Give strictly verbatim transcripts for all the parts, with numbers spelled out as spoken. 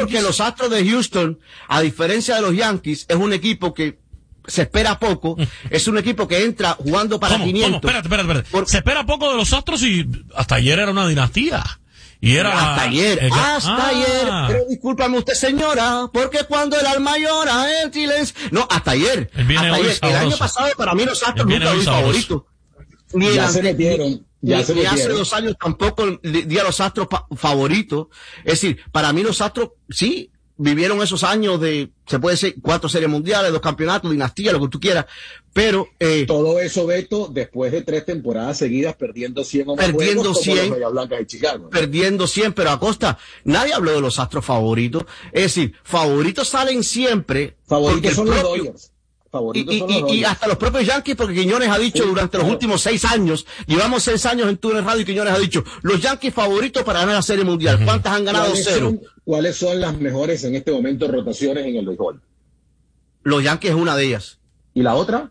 porque los Astros de Houston, a diferencia de los Yankees, es un equipo que se espera poco, es un equipo que entra jugando para ¿Cómo? quinientos. ¿Cómo? Espérate, espérate, espérate. Por... Se espera poco de los Astros y hasta ayer era una dinastía. Y era hasta ayer, el... hasta ah. ayer, pero discúlpame usted señora, porque cuando el alma llora, el silencio, no, hasta ayer, hasta ayer, el año pasado para mí los Astros nunca fui favorito, ni, ya el, se metieron, ya ni, se ni metieron. hace dos años tampoco di a los Astros favoritos, es decir, para mí los Astros, sí, vivieron esos años de, se puede decir, cuatro series mundiales, dos campeonatos, dinastía, lo que tú quieras, pero... Eh, todo eso, Beto, después de tres temporadas seguidas perdiendo cien o más perdiendo juegos, cien, como los Medias Blancas de Chicago. Perdiendo cien, pero Acosta, nadie habló de los Astros favoritos, es decir, favoritos salen siempre... Favoritos son propio, los Dodgers. Favoritos y, son y, los Dodgers. Y hasta los propios Yankees, porque Quiñones ha dicho sí, durante claro. los últimos seis años, llevamos seis años en Túnel Radio y Quiñones ha dicho, los Yankees favoritos para ganar la Serie Mundial. ¿Cuántas han ganado? Cero. Son, ¿Cuáles son las mejores en este momento rotaciones en el béisbol? Los Yankees es una de ellas. ¿Y la otra?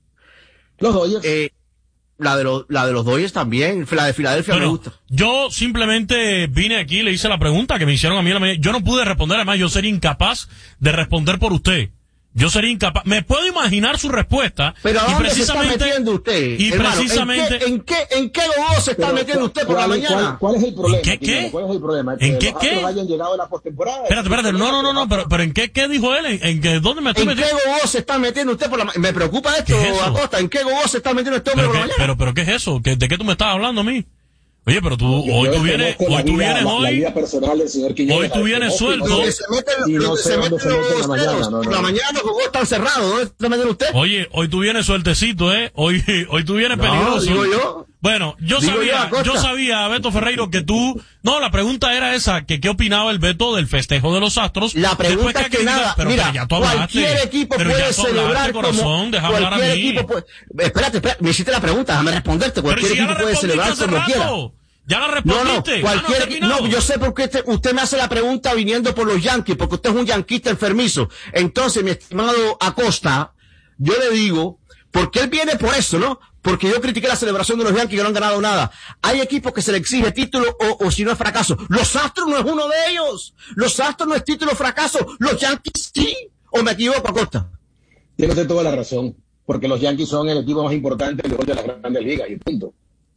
Los Dodgers. Eh, la de los, la de los Dodgers también, la de Filadelfia bueno, me gusta. Yo simplemente vine aquí, le hice la pregunta que me hicieron a mí. Yo no pude responder, además yo sería incapaz de responder por usted. Yo sería incapaz. Me puedo imaginar su respuesta. Pero ¿a dónde y precisamente, se está metiendo usted? Y hermano, precisamente. ¿En qué, en qué, en qué gogo se está pero, metiendo usted por ¿cuál, la mañana? ¿cuál, ¿Cuál es el problema? ¿En qué qué? ¿Cuál es el problema? ¿En qué los qué? Astros hayan llegado a la postemporada. Espérate, espérate. No, no, no, no. Pero, pero ¿en qué qué dijo él? ¿En, en qué, dónde me estoy ¿En metiendo? qué gogo se está metiendo usted por la mañana? Me preocupa esto, ¿Qué es Acosta. ¿En qué gogo se está metiendo este hombre ¿Pero por la qué, mañana? pero, pero, ¿qué es eso? ¿Qué, ¿De qué tú me estás hablando a mí? Oye, pero tú, yo, hoy yo tú vienes, hoy tú vienes la, hoy. La vida personal del señor Quiñones. Hoy tú vienes suelto. Donde se meten, y no donde sé se dónde meten se mete en la los mañana. dedos. No, no, Por la no. mañana los juegos están cerrados. ¿Dónde se está metiendo usted? Oye, hoy tú vienes sueltecito, ¿eh? Hoy, hoy tú vienes No, peligroso. digo yo. Bueno, yo Digo sabía, yo, yo sabía, Beto Ferreiro, que tú... No, la pregunta era esa, que qué opinaba el Beto del festejo de los Astros. La pregunta es que nada, pero, mira, pero ya tú hablaste, cualquier equipo pero puede ya tú celebrar hablaste, corazón, como... deja hablar a Cualquier mí. equipo puede... Espérate, espérate, me hiciste la pregunta, déjame responderte. Pero Cualquier si ya equipo la puede respondiste celebrar hace como rato. quiera. Ya la No, no, respondiste. cualquier Ah, no, equipo... No, yo sé por qué usted, usted me hace la pregunta viniendo por los Yankees, porque usted es un yanquista enfermizo. Entonces, mi estimado Acosta, yo le digo, porque él viene por eso, ¿no? Porque yo critiqué la celebración de los Yankees que no han ganado nada. Hay equipos que se le exige título o, o si no es fracaso. Los Astros no es uno de ellos. Los Astros no es título o fracaso. Los Yankees sí. ¿O me equivoco, Acosta? Tiene usted toda la razón. Porque los Yankees son el equipo más importante de las grandes ligas y punto.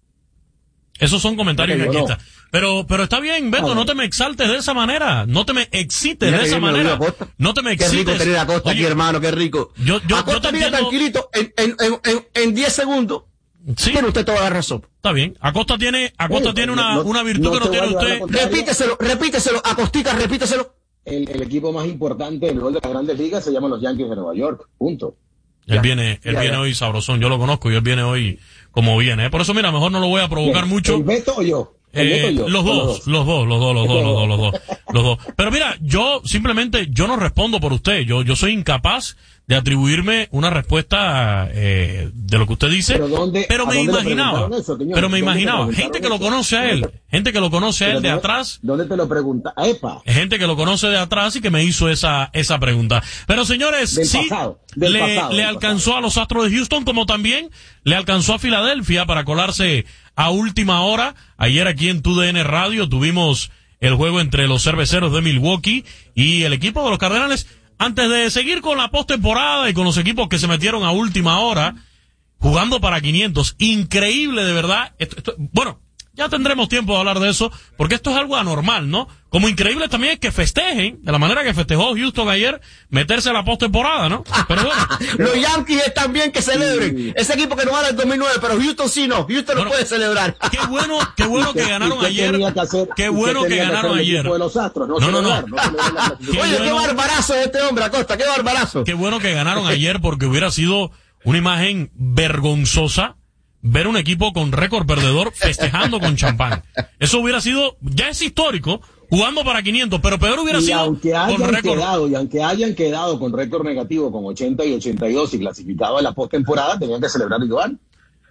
Esos son comentarios Pero yanquistas. no. Pero, pero está bien, Beto, Ah, no te me exaltes de esa manera. No te me excites Mira de que esa yo me manera. olvido, Acosta. No te me Qué excites. rico tener a Acosta Oye, aquí, hermano, qué rico. Yo, yo, Acosta, yo te mira, entiendo. tranquilito, en, en, en, en, en diez segundos, Sí, tiene usted toda la razón. está bien. Acosta tiene, Acosta Oye, tiene no- una, no- una virtud no que no te tiene voy a llevar usted. la contraria. Repíteselo, repíteselo, Acostica, repíteselo. El, el equipo más importante del gol de las grandes ligas se llaman los Yankees de Nueva York. Punto. Él Ya, viene, él ya, viene ya. hoy sabrosón, yo lo conozco y él viene hoy como viene. ¿eh? Por eso, mira, mejor no lo voy a provocar ¿Quién? mucho. ¿El Beto o yo? ¿El Eh, Beto o yo? los, ¿O dos, los dos, los dos, los dos, los dos, los dos, los dos. Pero mira, yo simplemente, yo no respondo por usted. Yo, yo soy incapaz de atribuirme una respuesta eh, de lo que usted dice. ¿Pero dónde- pero a me dónde le imaginaba, preguntaron eso, Quiñones? pero me ¿Dónde te imaginaba, preguntaron gente que lo eso? conoce a él, gente que lo conoce a él Pero de ¿dónde- atrás. ¿Dónde te lo pregunta? ¡Epa! Gente que lo conoce de atrás y que me hizo esa esa pregunta. Pero señores, Del sí, pasado, del le, pasado, le del alcanzó a los Astros de Houston, como también le alcanzó a Filadelfia para colarse a última hora. Ayer aquí en T U D N Radio tuvimos el juego entre los Cerveceros de Milwaukee y el equipo de los Cardenales. Antes de seguir con la postemporada y con los equipos que se metieron a última hora, jugando para quinientos, increíble de verdad. Esto, esto, bueno, ya tendremos tiempo de hablar de eso, porque esto es algo anormal, ¿no? Como increíble también es que festejen, de la manera que festejó Houston ayer, meterse a la postemporada, ¿no? Pero bueno. Los Yankees están bien que celebren. Sí. Ese equipo que no gana el dos mil nueve, pero Houston sí no. Houston Bueno, no puede celebrar. Qué bueno, qué bueno que ganaron ¿Y qué ayer. tenía que hacer- Qué y bueno que tenía hacer ganaron el ayer. equipo de los Astros? No, No, no, no. celebrar, celebrar la clasificación. Qué Oye, qué bueno. barbarazo de este hombre, Acosta, qué barbarazo. Qué bueno que ganaron ayer, porque hubiera sido una imagen vergonzosa ver un equipo con récord perdedor festejando con champán. Eso hubiera sido, ya es histórico, jugando para quinientos, pero peor hubiera Y sido aunque con hayan récord. quedado, y aunque hayan quedado con récord negativo con ochenta y ochenta y dos y clasificado a la postemporada, tenían que celebrar igual.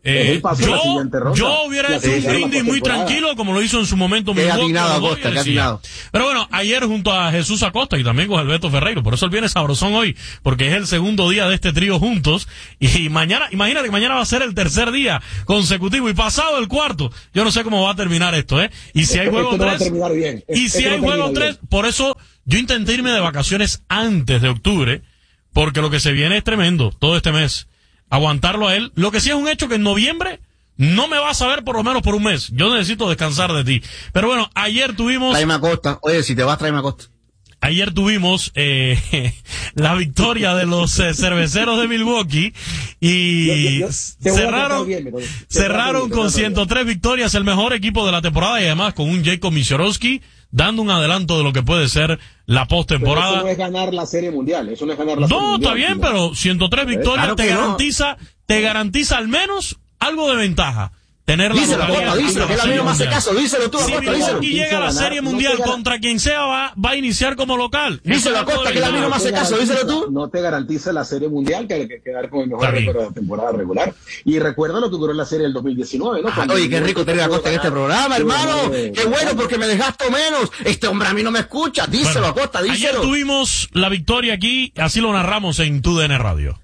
Eh, yo, yo hubiera hecho un brindis muy tranquilo, como lo hizo en su momento Milwaukee. Acosta, Pero bueno, ayer junto a Jesús Acosta y también con Alberto Ferreiro, por eso él viene sabrosón hoy, porque es el segundo día de este trío juntos, y mañana, imagínate que mañana va a ser el tercer día consecutivo y pasado el cuarto. Yo no sé cómo va a terminar esto, ¿eh? Y si hay juego tres, y si hay juego tres, por eso yo intenté irme de vacaciones antes de octubre, porque lo que se viene es tremendo, todo este mes. Aguantarlo a él. Lo que sí es un hecho que en noviembre no me vas a ver por lo menos por un mes. Yo necesito descansar de ti. Pero bueno, ayer tuvimos... Tráeme a Costa. Oye, si te vas, tráeme a Costa. Ayer tuvimos eh, la victoria de los eh, cerveceros de Milwaukee y yo, yo, yo cerraron, bien, pero, cerraron bien, con ciento tres victorias, el mejor equipo de la temporada y además con un Jacob Misiorowski dando un adelanto de lo que puede ser la postemporada. Eso no es ganar la Serie Mundial, eso no es ganar la no, Serie Mundial. No, está bien, pero ciento tres victorias claro te garantiza, no. te garantiza al menos algo de ventaja. Tener la díselo, Acosta, díselo, que él a mí no me hace caso, díselo tú, si Acosta, díselo. Si llega a la Serie Mundial no contra quien sea, va, va a iniciar como local. Díselo, Acosta, que él a mí no me hace caso, díselo tú. No te garantiza la Serie Mundial, que hay que quedar con el mejor récord de la temporada regular. Y recuerda lo que ocurrió en la Serie del dos mil diecinueve, ¿no? Ah, oye, qué rico tener a Acosta en este programa, hermano. Qué bueno, porque me desgasto menos. Este hombre a mí no me escucha. Díselo, bueno, Acosta, díselo. Ayer tuvimos la victoria aquí, así lo narramos en Tu D N Radio.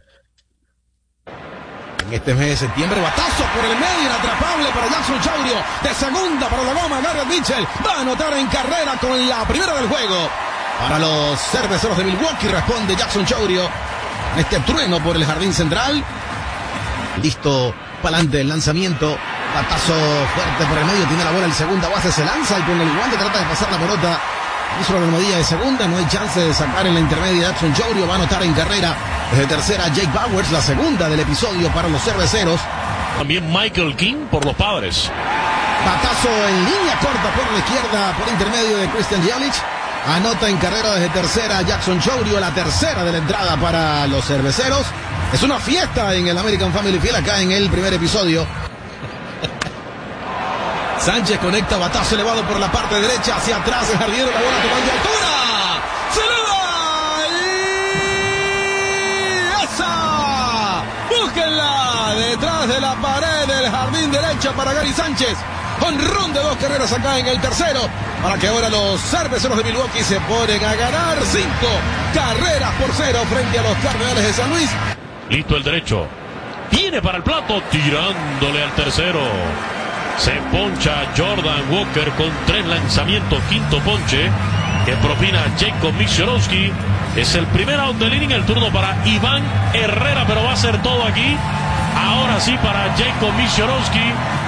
En este mes de septiembre, batazo por el medio, inatrapable para Jackson Chourio, de segunda para la goma, Garrett Mitchell, va a anotar en carrera con la primera del juego. Para los cerveceros de Milwaukee responde Jackson Chourio, este trueno por el jardín central, listo para adelante el lanzamiento, batazo fuerte por el medio, tiene la bola en segunda base, se lanza y con el guante trata de pasar la pelota. Hizo la almohadilla de segunda, no hay chance de sacar en la intermedia. Jackson Chourio va a anotar en carrera. Desde tercera, Jake Bowers, la segunda del episodio para los cerveceros. También Michael King por los Padres. Batazo en línea corta por la izquierda, por intermedio de Christian Yelich. Anota en carrera desde tercera Jackson Chourio, la tercera de la entrada para los cerveceros. Es una fiesta en el American Family Field acá en el primer episodio. Sánchez conecta, batazo elevado por la parte derecha, hacia atrás, el jardinero, la bola tomando altura. ¡Se eleva! ¡Y esa! ¡Búsquenla! Detrás de la pared del jardín derecha para Gary Sánchez. Honrón de dos carreras acá en el tercero, para que ahora los cerveceros de Milwaukee se ponen a ganar cinco carreras por cero frente a los Cardenales de San Luis. Listo el derecho. Viene para el plato, tirándole al tercero. Se poncha Jordan Walker con tres lanzamientos, quinto ponche que propina Jacob Misiorowski. Es el primer out del inning, el turno para Iván Herrera, pero va a ser todo aquí. Ahora sí para Jacob Misiorowski.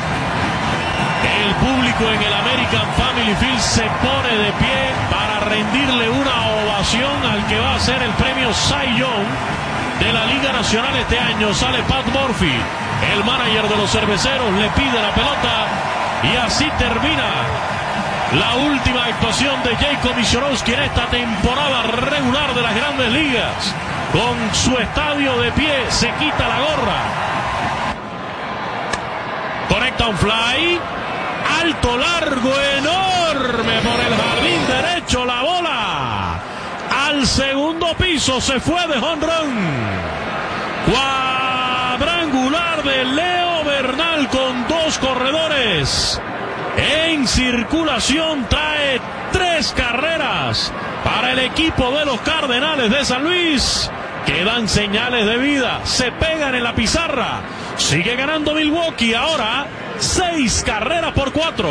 El público en el American Family Field se pone de pie para rendirle una ovación al que va a ser el premio Cy Young de la Liga Nacional este año. Sale Pat Murphy, el manager de los cerveceros, le pide la pelota y así termina la última actuación de Jacob Misiorowski en esta temporada regular de las Grandes Ligas. Con su estadio de pie se quita la gorra. Conecta un fly. Alto, largo, enorme por el jardín derecho, la bola al segundo piso, se fue de home run. Cuadrangular de Leo Bernal con dos corredores en circulación, trae tres carreras para el equipo de los Cardenales de San Luis, que dan señales de vida, se pegan en la pizarra. Sigue ganando Milwaukee, ahora seis carreras por cuatro.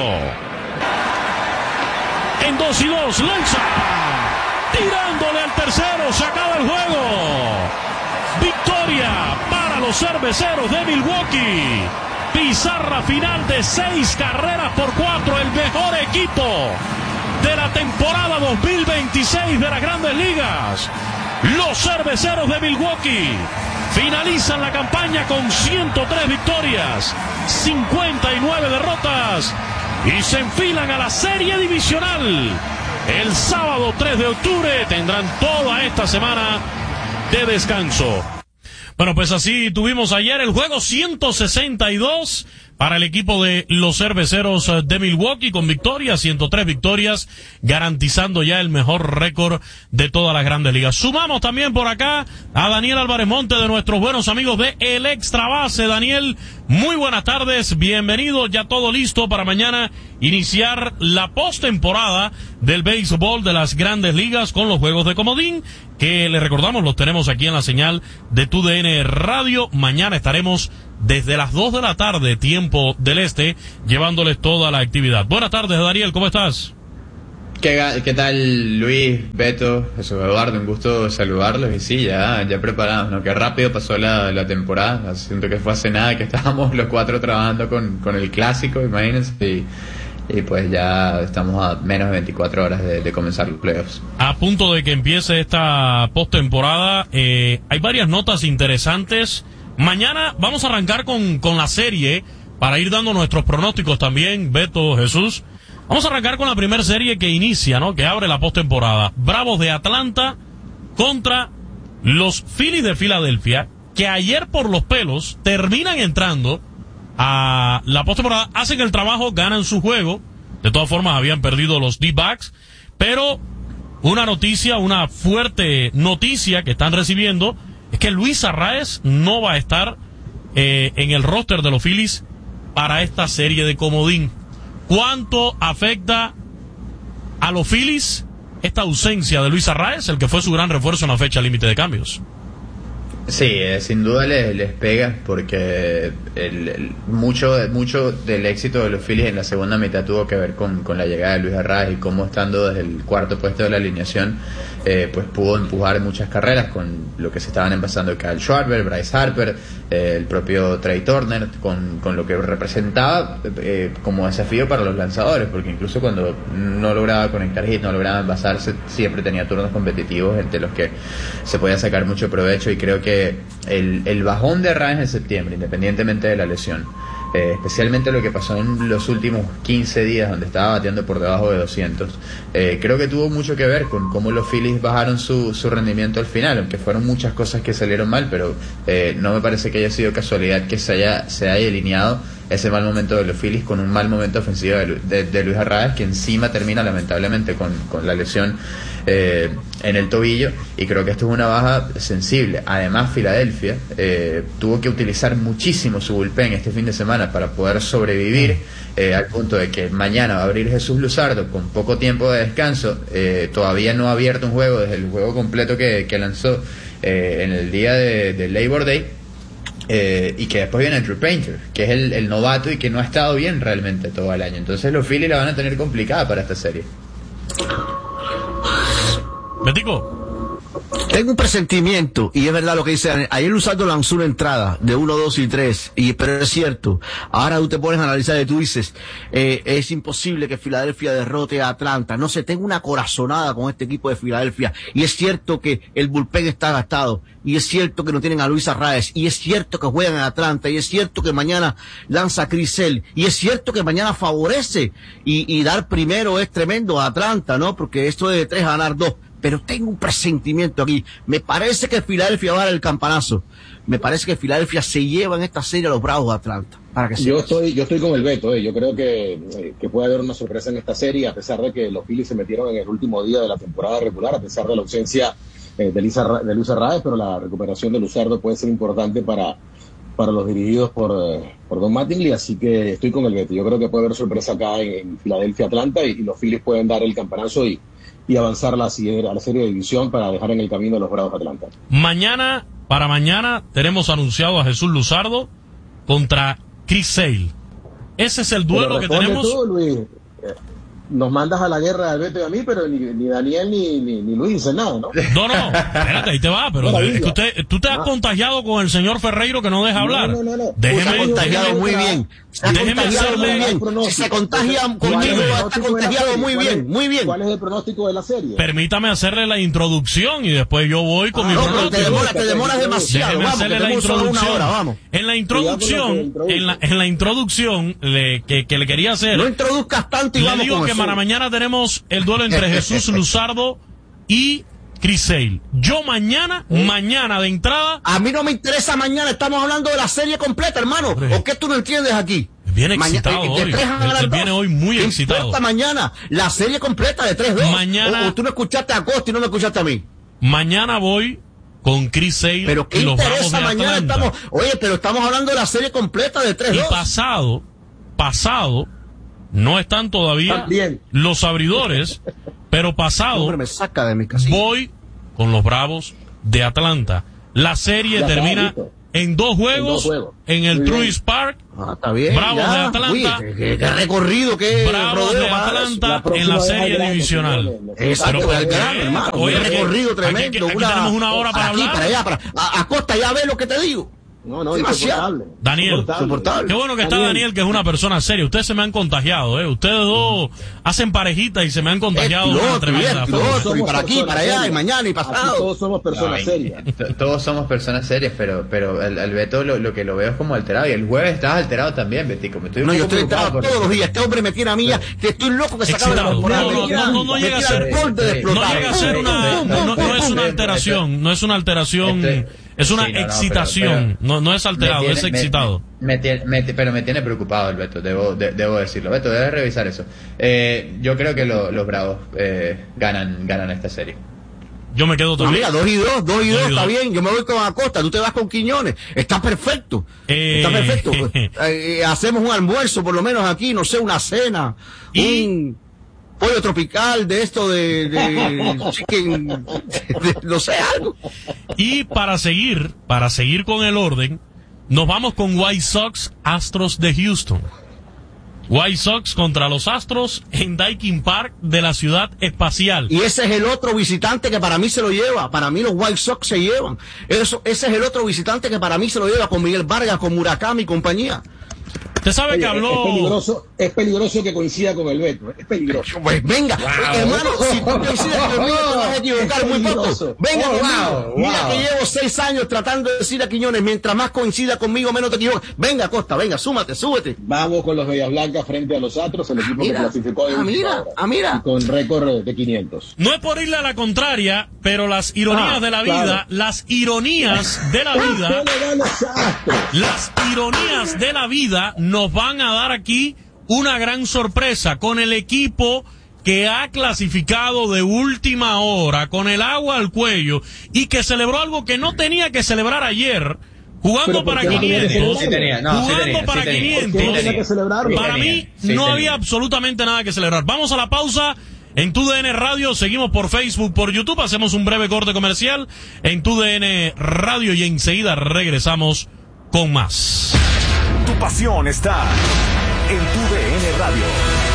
En dos y dos, lanza, tirándole al tercero, se acaba el juego. Victoria para los cerveceros de Milwaukee. Pizarra final de seis carreras por cuatro, el mejor equipo de la temporada dos mil veintiséis de las Grandes Ligas. Los cerveceros de Milwaukee finalizan la campaña con ciento tres victorias, cincuenta y nueve derrotas y se enfilan a la serie divisional. El sábado tres de octubre tendrán toda esta semana de descanso. Bueno, pues así tuvimos ayer el juego ciento sesenta y dos para el equipo de los cerveceros de Milwaukee, con victorias, ciento tres victorias, garantizando ya el mejor récord de todas las Grandes Ligas. Sumamos también por acá a Daniel Álvarez Monte, de nuestros buenos amigos de El Extra Base. Daniel, Muy buenas tardes, bienvenidos, ya todo listo para mañana iniciar la postemporada del béisbol de las Grandes Ligas con los juegos de comodín, que les recordamos los tenemos aquí en la señal de T U D N Radio. Mañana estaremos desde las dos de la tarde, tiempo del este, llevándoles toda la actividad. Buenas tardes, Dariel, ¿cómo estás? ¿Qué, ¿Qué tal, Luis, Beto, Jesús Eduardo? Un gusto saludarlos y sí, ya, ya preparados, ¿no? Qué rápido pasó la, la temporada. Siento que fue hace nada que estábamos los cuatro trabajando con, con el clásico, imagínense, y, y pues ya estamos a menos de veinticuatro horas de, de comenzar los playoffs. A punto de que empiece esta postemporada, eh, hay varias notas interesantes. Mañana vamos a arrancar con, con la serie para ir dando nuestros pronósticos también, Beto, Jesús. Vamos a arrancar con la primera serie que inicia, ¿no? Que abre la postemporada. Bravos de Atlanta contra los Phillies de Filadelfia, que ayer por los pelos terminan entrando a la postemporada, hacen el trabajo, ganan su juego. De todas formas, habían perdido los D-backs, pero una noticia, una fuerte noticia que están recibiendo es que Luis Arraez no va a estar eh, en el roster de los Phillies para esta serie de comodín. ¿Cuánto afecta a los Phillies esta ausencia de Luis Arraez, el que fue su gran refuerzo en la fecha límite de cambios? Sí, eh, sin duda les, les pega porque el, el, mucho, mucho del éxito de los Phillies en la segunda mitad tuvo que ver con, con la llegada de Luis Arraez y cómo estando desde el cuarto puesto de la alineación eh, pues pudo empujar muchas carreras con lo que se estaban empezando Kyle Schwarber, Bryce Harper, eh, el propio Trey Turner, con, con lo que representaba eh, como desafío para los lanzadores, porque incluso cuando no lograba conectar hit, no lograba envasarse, siempre tenía turnos competitivos entre los que se podía sacar mucho provecho. Y creo que el, el bajón de Arraez en septiembre, independientemente de la lesión, eh, especialmente lo que pasó en los últimos quince días donde estaba bateando por debajo de doscientos, eh, creo que tuvo mucho que ver con cómo los Phillies bajaron su, su rendimiento al final, aunque fueron muchas cosas que salieron mal, pero eh, no me parece que haya sido casualidad que se haya, se haya alineado ese mal momento de los Phillies con un mal momento ofensivo de, de, de Luis Arraez, que encima termina lamentablemente con, con la lesión eh, en el tobillo, y creo que esto es una baja sensible. Además, Filadelfia eh, tuvo que utilizar muchísimo su bullpen este fin de semana para poder sobrevivir, eh, al punto de que mañana va a abrir Jesús Luzardo con poco tiempo de descanso, eh, todavía no ha abierto un juego desde el juego completo que, que lanzó eh, en el día de, de Labor Day. Eh, y que después viene Drew Painter, que es el, el novato y que no ha estado bien realmente todo el año. Entonces los Phillies la van a tener complicada para esta serie. Betico. Tengo un presentimiento, y es verdad lo que dice, ayer Luzardo lanzó una entrada de uno, dos y tres, y, pero es cierto, ahora tú te pones a analizar y tú dices, eh, es imposible que Filadelfia derrote a Atlanta. No sé, tengo una corazonada con este equipo de Filadelfia, y es cierto que el bullpen está gastado, y es cierto que no tienen a Luis Arraez, y es cierto que juegan en Atlanta, y es cierto que mañana lanza Chris Sale, y es cierto que mañana favorece, y, y dar primero es tremendo a Atlanta, ¿no? Porque esto de tres a ganar dos. Pero tengo un presentimiento aquí. Me parece que Filadelfia va a dar el campanazo. Me parece que Filadelfia se lleva en esta serie a los Bravos de Atlanta. Para que yo estoy, yo estoy con el Beto. Eh. Yo creo que, que puede haber una sorpresa en esta serie, a pesar de que los Phillies se metieron en el último día de la temporada regular, a pesar de la ausencia eh, de, Luis Arra- de Luis Arraez, pero la recuperación de Luzardo puede ser importante para, para los dirigidos por, eh, por Don Mattingly. Así que estoy con el Beto. Yo creo que puede haber sorpresa acá en, en Filadelfia, Atlanta, y, y los Phillies pueden dar el campanazo y y avanzar a la, a la serie de división para dejar en el camino a los Bravos de Atlanta. Mañana, para mañana, tenemos anunciado a Jesús Luzardo contra Chris Sale. Ese es el duelo que tenemos. Tú, Luis. Nos mandas a la guerra al Beto y a mí, pero ni, ni Daniel ni, ni, ni Luis dicen nada, ¿no? No, no, espérate, ahí te va, pero es que usted, tú te has ah. contagiado con el señor Ferreiro que no deja hablar. No, no, no, no. Déjeme, se ha contagiado muy bien. Se ha déjeme contagiado muy bien. Si se contagia conmigo, está contagiado muy bien, muy bien. ¿Cuál es el pronóstico de la serie? Permítame hacerle la introducción y después yo voy con ah, mi no, pronóstico. Te demoras, te demoras demasiado. Déjeme vamos, hacerle la introducción. Hora, vamos. En la introducción, en la, en la introducción le, que, que le quería hacer. No introduzcas tanto y le vamos digo con que eso. para mañana tenemos el duelo entre Jesús Luzardo y Chris Sale. Yo mañana, ¿Eh? mañana de entrada. A mí no me interesa mañana, estamos hablando de la serie completa, hermano. Hombre. ¿O qué tú no entiendes aquí? Viene excitado mañana, hoy. Él, él viene hoy muy ¿Qué excitado. Importa mañana la serie completa de tres dos. Mañana. O, o tú no escuchaste a Costa y no me escuchaste a mí. Mañana voy con Chris Sale Pero ¿qué y los Bravos interesa? de Mañana Atlanta. estamos, oye, pero estamos hablando de la serie completa de tres Y dos. pasado, pasado, no están todavía También. los abridores, pero pasado, Hombre, me saca de mi casilla. voy con los Bravos de Atlanta. La serie Ya está, termina listo. en dos juegos, En dos juegos. en el Muy bien. Truist Park. Ah, está bien. Bravos ya. de Atlanta. Uy, qué, qué- qué recorrido, qué Bravos rodeo de más. Atlanta La en próxima la vez serie al grano, divisional. señores. Exacto, Pero, al ¿por grano, qué? hermano. Oye, un aquí- recorrido aquí- tremendo. aquí tenemos una hora para aquí, hablar. para allá, para a, a Costa, ya ves lo que te digo. No, no, Demasiado. insoportable. Daniel, soportable. Qué bueno que está Daniel. Daniel, que es una persona seria. Ustedes se me han contagiado, ¿eh? Ustedes dos hacen parejita y se me han contagiado Esto, de una otro, y tremenda esto, forma. otro, y para aquí, para allá, y mañana, y Aquí pasado. todos somos personas No, y- serias. t- Todos somos personas serias, pero pero el, el Beto lo, lo que lo veo es como alterado. Y el jueves estabas alterado también, Betico. Me estoy un No, yo poco estoy preocupado entrado por- todos los días. Este hombre me tiene a mí, ya, que estoy loco que se acabe la Excitado. temporada. No, no, Me tira- no, no, no me llega a tira ser- el borde de no explotar. No llega a ser Pum, una, pum, no, pum, no, pum, no es pum. una alteración, no es una alteración, Este- es una sí, no, no, pero- excitación, pero- no, no es alterado, Me tiene- es me- excitado. me tiene- me- pero me tiene preocupado el Beto, debo, de- debo decirlo. Beto, debes revisar eso. Eh, yo creo que lo- los Bravos eh, ganan, ganan esta serie. Yo me quedo No, también. mira, dos y dos, dos y Dos dos, y está dos. bien. Yo me voy con Acosta, tú te vas con Quiñones. Está perfecto. Eh. Está perfecto. Eh, eh, hacemos un almuerzo, por lo menos aquí, no sé, una cena. Y- Un pollo tropical de esto de, de chicken, de- no sé, algo. Y para seguir, para seguir con el orden, nos vamos con White Sox Astros de Houston. White Sox contra los Astros en Daikin Park de la ciudad espacial. Y ese es el otro visitante que para mí se lo lleva. Para mí los White Sox se llevan. Eso, ese es el otro visitante que para mí se lo lleva con Miguel Vargas, con Murakami y compañía. Usted sabe que Oye, habló... es peligroso, es peligroso que coincida con el Beto. Es peligroso. Pues venga, hermano, si tú coincides conmigo te vas a equivocar muy poco. Peligroso. Venga Oh, conmigo. wow, Mira wow. que llevo seis años tratando de decir a Quiñones, mientras más coincida conmigo, menos te equivocas. Venga, Costa, venga, súmate, súbete. Vamos con los Medias Blancas frente a los Astros, el equipo mira. que clasificó de Ah, última mira. hora. Ah, mira. Y con récord de quinientos. No es por irle a la contraria, pero las ironías Ah, de la vida, claro. las ironías de la vida, ¿Qué le dan los Astros? las ironías de la vida nos van a dar aquí una gran sorpresa con el equipo que ha clasificado de última hora, con el agua al cuello y que celebró algo que no tenía que celebrar ayer, jugando ¿Pero por para qué no tenía que quinientos, celebrarlo? Sí tenía, no, sí jugando tenía, para sí tenía. quinientos. ¿Por qué no tenía que celebrarlo? Para tenía, mí sí no tenía. había absolutamente nada que celebrar. Vamos a la pausa en Tu D N Radio, seguimos por Facebook, por YouTube, hacemos un breve corte comercial en Tu D N Radio y enseguida regresamos con más. Tu pasión está en Tu D N Radio.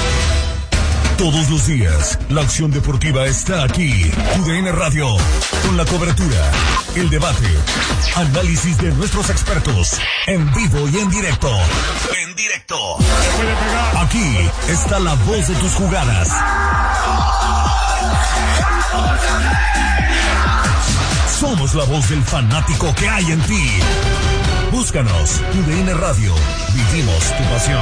Todos los días, la acción deportiva está aquí. Tu D N Radio, con la cobertura, el debate, análisis de nuestros expertos, en vivo y en directo. En directo. Aquí está la voz de tus jugadas. Somos la voz del fanático que hay en ti. Búscanos, Tu D N Radio. Vivimos tu pasión.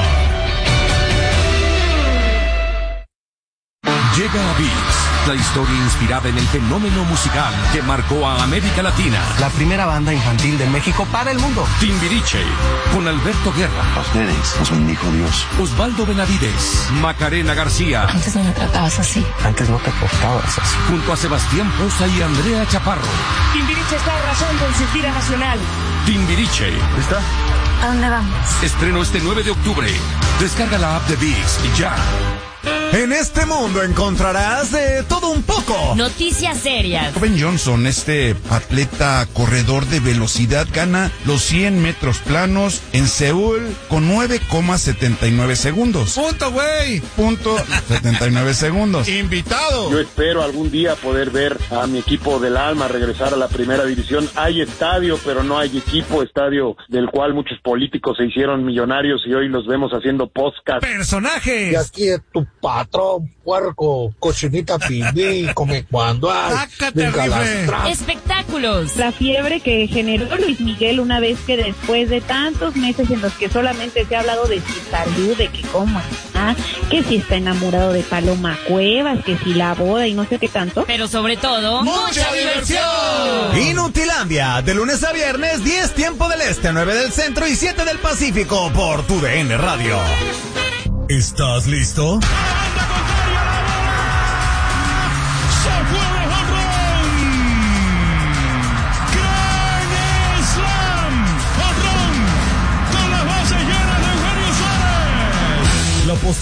Llega a ViX, la historia inspirada en el fenómeno musical que marcó a América Latina. La primera banda infantil de México para el mundo. Timbiriche, con Alberto Guerra, Ustedes nos bendijo Dios. Osvaldo Benavides, Macarena García, Antes no me tratabas así. Antes no te portabas así. junto a Sebastián Poza y Andrea Chaparro. Timbiriche está arrasando en su gira nacional. Timbiriche, ¿Está? ¿A dónde vamos? estreno este nueve de octubre. Descarga la app de ViX y ya. En este mundo encontrarás de todo un poco. Noticias serias. Ben Johnson, este atleta corredor de velocidad, gana los cien metros planos en Seúl con nueve coma setenta y nueve segundos. Punto, güey. Punto setenta y nueve segundos. Invitado. Yo espero algún día poder ver a mi equipo del alma regresar a la primera división. Hay estadio, pero no hay equipo, estadio del cual muchos políticos se hicieron millonarios y hoy los vemos haciendo podcast. Personajes. Y aquí es tu patrón, puerco, cochinita pibí, come cuando hay, Sácate, venga las rifle. trampas. Espectáculos. La fiebre que generó Luis Miguel una vez que después de tantos meses en los que solamente se ha hablado de su salud, de que cómo está, que si está enamorado de Paloma Cuevas, que si la boda y no sé qué tanto. Pero sobre todo, mucha diversión. Inutilandia, de lunes a viernes, diez tiempo del este, nueve del centro y siete del Pacífico por Tu D N Radio. ¿Estás listo?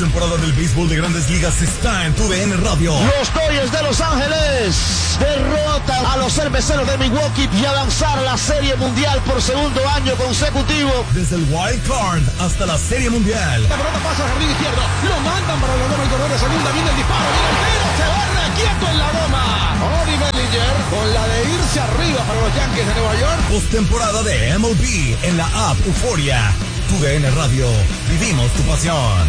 postemporada del béisbol de Grandes Ligas está en tu D N Radio. Los Dodgers de Los Ángeles derrotan a los Cerveceros de Milwaukee y avanzar a la Serie Mundial por segundo año consecutivo. Desde el Wild Card hasta la Serie Mundial. La pelota pasa al jardín izquierdo, lo mandan para la goma, el corredor de segunda, viene el disparo, viene el tiro, se barre quieto en la goma. Odi Bellinger con la de irse arriba para los Yankees de Nueva York. Postemporada de M L B en la app Euforia. Tu D N Radio, vivimos tu pasión.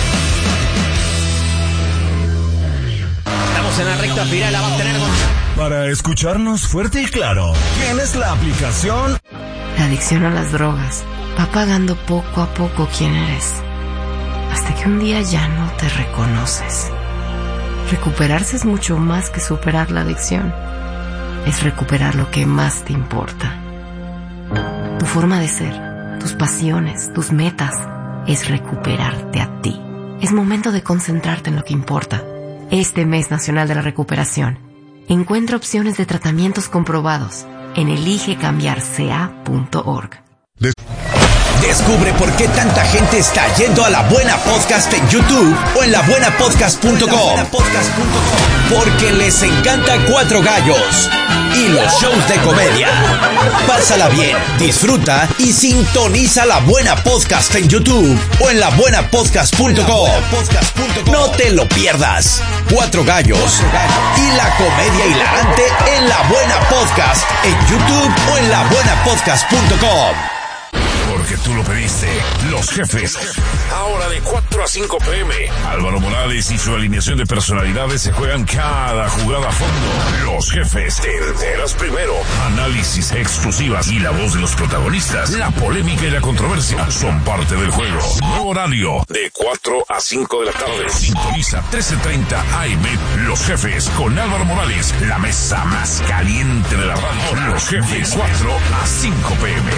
Estamos en la recta final, la va a tener con... Para escucharnos fuerte y claro, tienes la aplicación. La adicción a las drogas va pagando poco a poco quién eres, hasta que un día ya no te reconoces. Recuperarse es mucho más que superar la adicción. Es recuperar lo que más te importa. Tu forma de ser, tus pasiones, tus metas, es recuperarte a ti. Es momento de concentrarte en lo que importa. Este mes nacional de la recuperación, encuentra opciones de tratamientos comprobados en elige cambiar c a punto org. Descubre por qué tanta gente está yendo a La Buena Podcast en YouTube o en la buena podcast punto com. Porque les encanta Cuatro Gallos y los shows de comedia. Pásala bien, disfruta y sintoniza La Buena Podcast en YouTube o en la buena podcast punto com. No te lo pierdas. Cuatro Gallos y la comedia hilarante en La Buena Podcast en YouTube o en la buena podcast punto com. Porque tú lo pediste. Los Jefes. Ahora de cuatro a cinco p m Álvaro Morales y su alineación de personalidades se juegan cada jugada a fondo. Los Jefes. Te enteras primero. Análisis exclusivas y la voz de los protagonistas. La polémica y la controversia son parte del juego. Nuevo horario de cuatro a cinco de la tarde. Sintoniza trece treinta A M. Los Jefes con Álvaro Morales. La mesa más caliente de la radio. Los Jefes. cuatro a cinco p m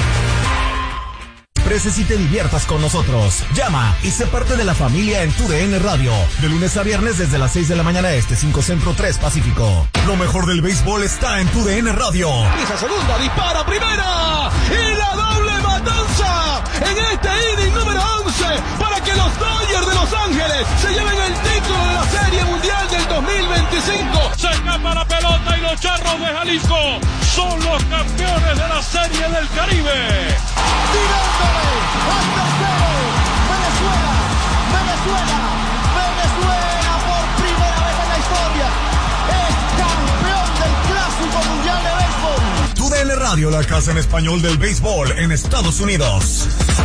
Preces y te diviertas con nosotros. Llama y sé parte de la familia en tu D N Radio. De lunes a viernes desde las seis de la mañana este, cinco Centro, tres Pacífico. Lo mejor del béisbol está en tu D N Radio. Esa segunda, dispara primera. Y la doble matanza en este inning número once para que los Dodgers de Los Ángeles se lleven el título de la Serie Mundial del dos mil veinticinco. Se escapa la pelota y los Charros de Jalisco son los campeones de la Serie del Caribe. Tirándole hasta el cero. Venezuela, Venezuela, Venezuela por primera vez en la historia es campeón del Clásico Mundial de Béisbol. Tu D N Radio, la casa en español del béisbol en Estados Unidos.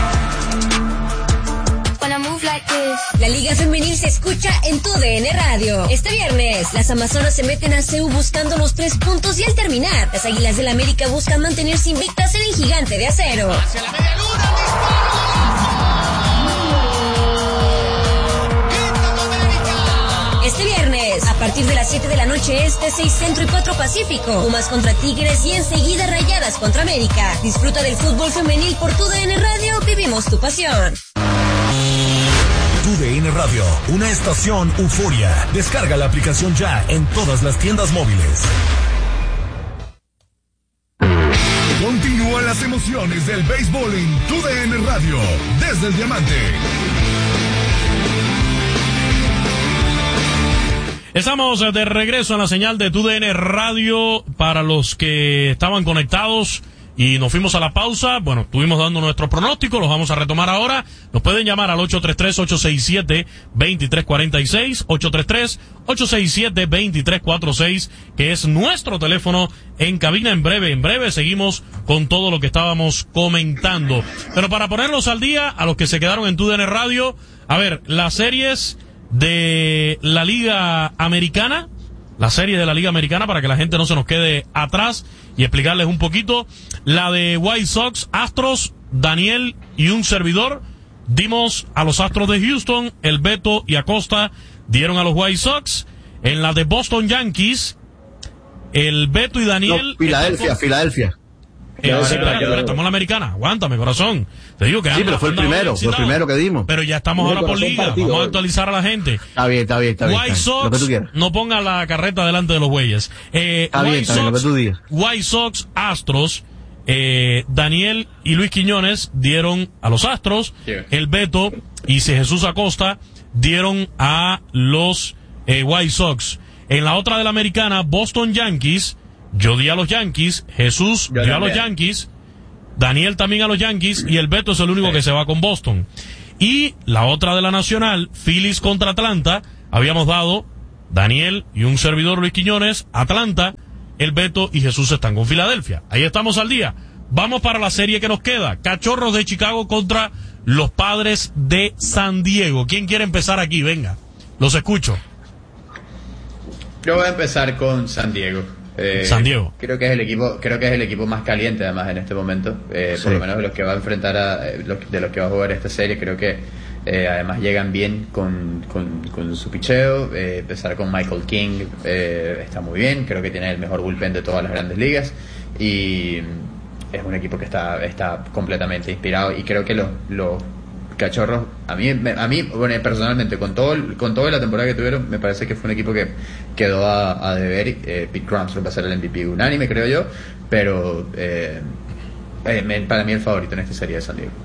La Liga Femenil se escucha en tu D N Radio. Este viernes, las Amazonas se meten a C U buscando los tres puntos y al terminar, las Águilas del América buscan mantenerse invictas en el Gigante de Acero. Hacia la media luna, Este viernes, a partir de las siete de la noche este, seis Centro y cuatro Pacífico, Pumas contra Tigres y enseguida Rayadas contra América. Disfruta del fútbol femenil por tu D N Radio, vivimos tu pasión. Tu D N Radio, una estación Euforia. Descarga la aplicación ya en todas las tiendas móviles. Continúan las emociones del béisbol en tu D N Radio, desde el Diamante. Estamos de regreso en la señal de tu D N Radio. Para los que estaban conectados y nos fuimos a la pausa, bueno, estuvimos dando nuestro pronóstico, los vamos a retomar ahora. Nos pueden llamar al ocho tres tres, ocho seis siete, dos tres cuatro seis, ocho tres tres, ocho seis siete, dos tres cuatro seis, que es nuestro teléfono en cabina. En breve, en breve seguimos con todo lo que estábamos comentando. Pero para ponerlos al día, a los que se quedaron en tu D N Radio, a ver, las series de la Liga Americana, la serie de la Liga Americana, para que la gente no se nos quede atrás y explicarles un poquito. La de White Sox, Astros, Daniel y un servidor dimos a los Astros de Houston, el Beto y Acosta dieron a los White Sox. En la de Boston Yankees, el Beto y Daniel... No, Filadelfia, estamos... Filadelfia. Eh, sí, espera, espera, estamos en la americana, aguántame, corazón. Te digo que sí, pero fue el primero, fue el primero que dimos. Pero ya estamos ahora por liga, partido, vamos a actualizar a la gente. Está bien, está bien, está bien. White Sox, lo que tú quieras. No ponga la carreta delante de los bueyes. Eh, está bien, está bien, lo que tú digas. White Sox, Astros, eh, Daniel y Luis Quiñones dieron a los Astros, yeah. El Beto y Jesús Acosta dieron a los eh, White Sox. En la otra de la americana, Boston Yankees, yo di a los Yankees, Jesús yo dio también. a los Yankees, Daniel también a los Yankees, y el Beto es el único sí. que se va con Boston. Y la otra de la nacional, Phillies contra Atlanta, habíamos dado Daniel y un servidor Luis Quiñones, Atlanta, el Beto y Jesús están con Filadelfia. Ahí estamos al día. Vamos para la serie que nos queda. Cachorros de Chicago contra los Padres de San Diego. ¿Quién quiere empezar aquí? Venga, los escucho. Yo voy a empezar con San Diego. Eh, San Diego. Creo que es el equipo, creo que es el equipo más caliente además en este momento. Eh, sí. Por lo menos de los que va a enfrentar a, de los que va a jugar esta serie. Creo que eh, además llegan bien con, con, con su picheo. Eh, empezar con Michael King eh, está muy bien. Creo que tiene el mejor bullpen de todas las grandes ligas y es un equipo que está está completamente inspirado y creo que los los Cachorros, a mí, a mí bueno, personalmente, con todo con toda la temporada que tuvieron, me parece que fue un equipo que quedó a, a deber. Eh, Pete Crumpster va a ser el M V P unánime, creo yo, pero eh, eh, para mí el favorito en esta serie es San Diego.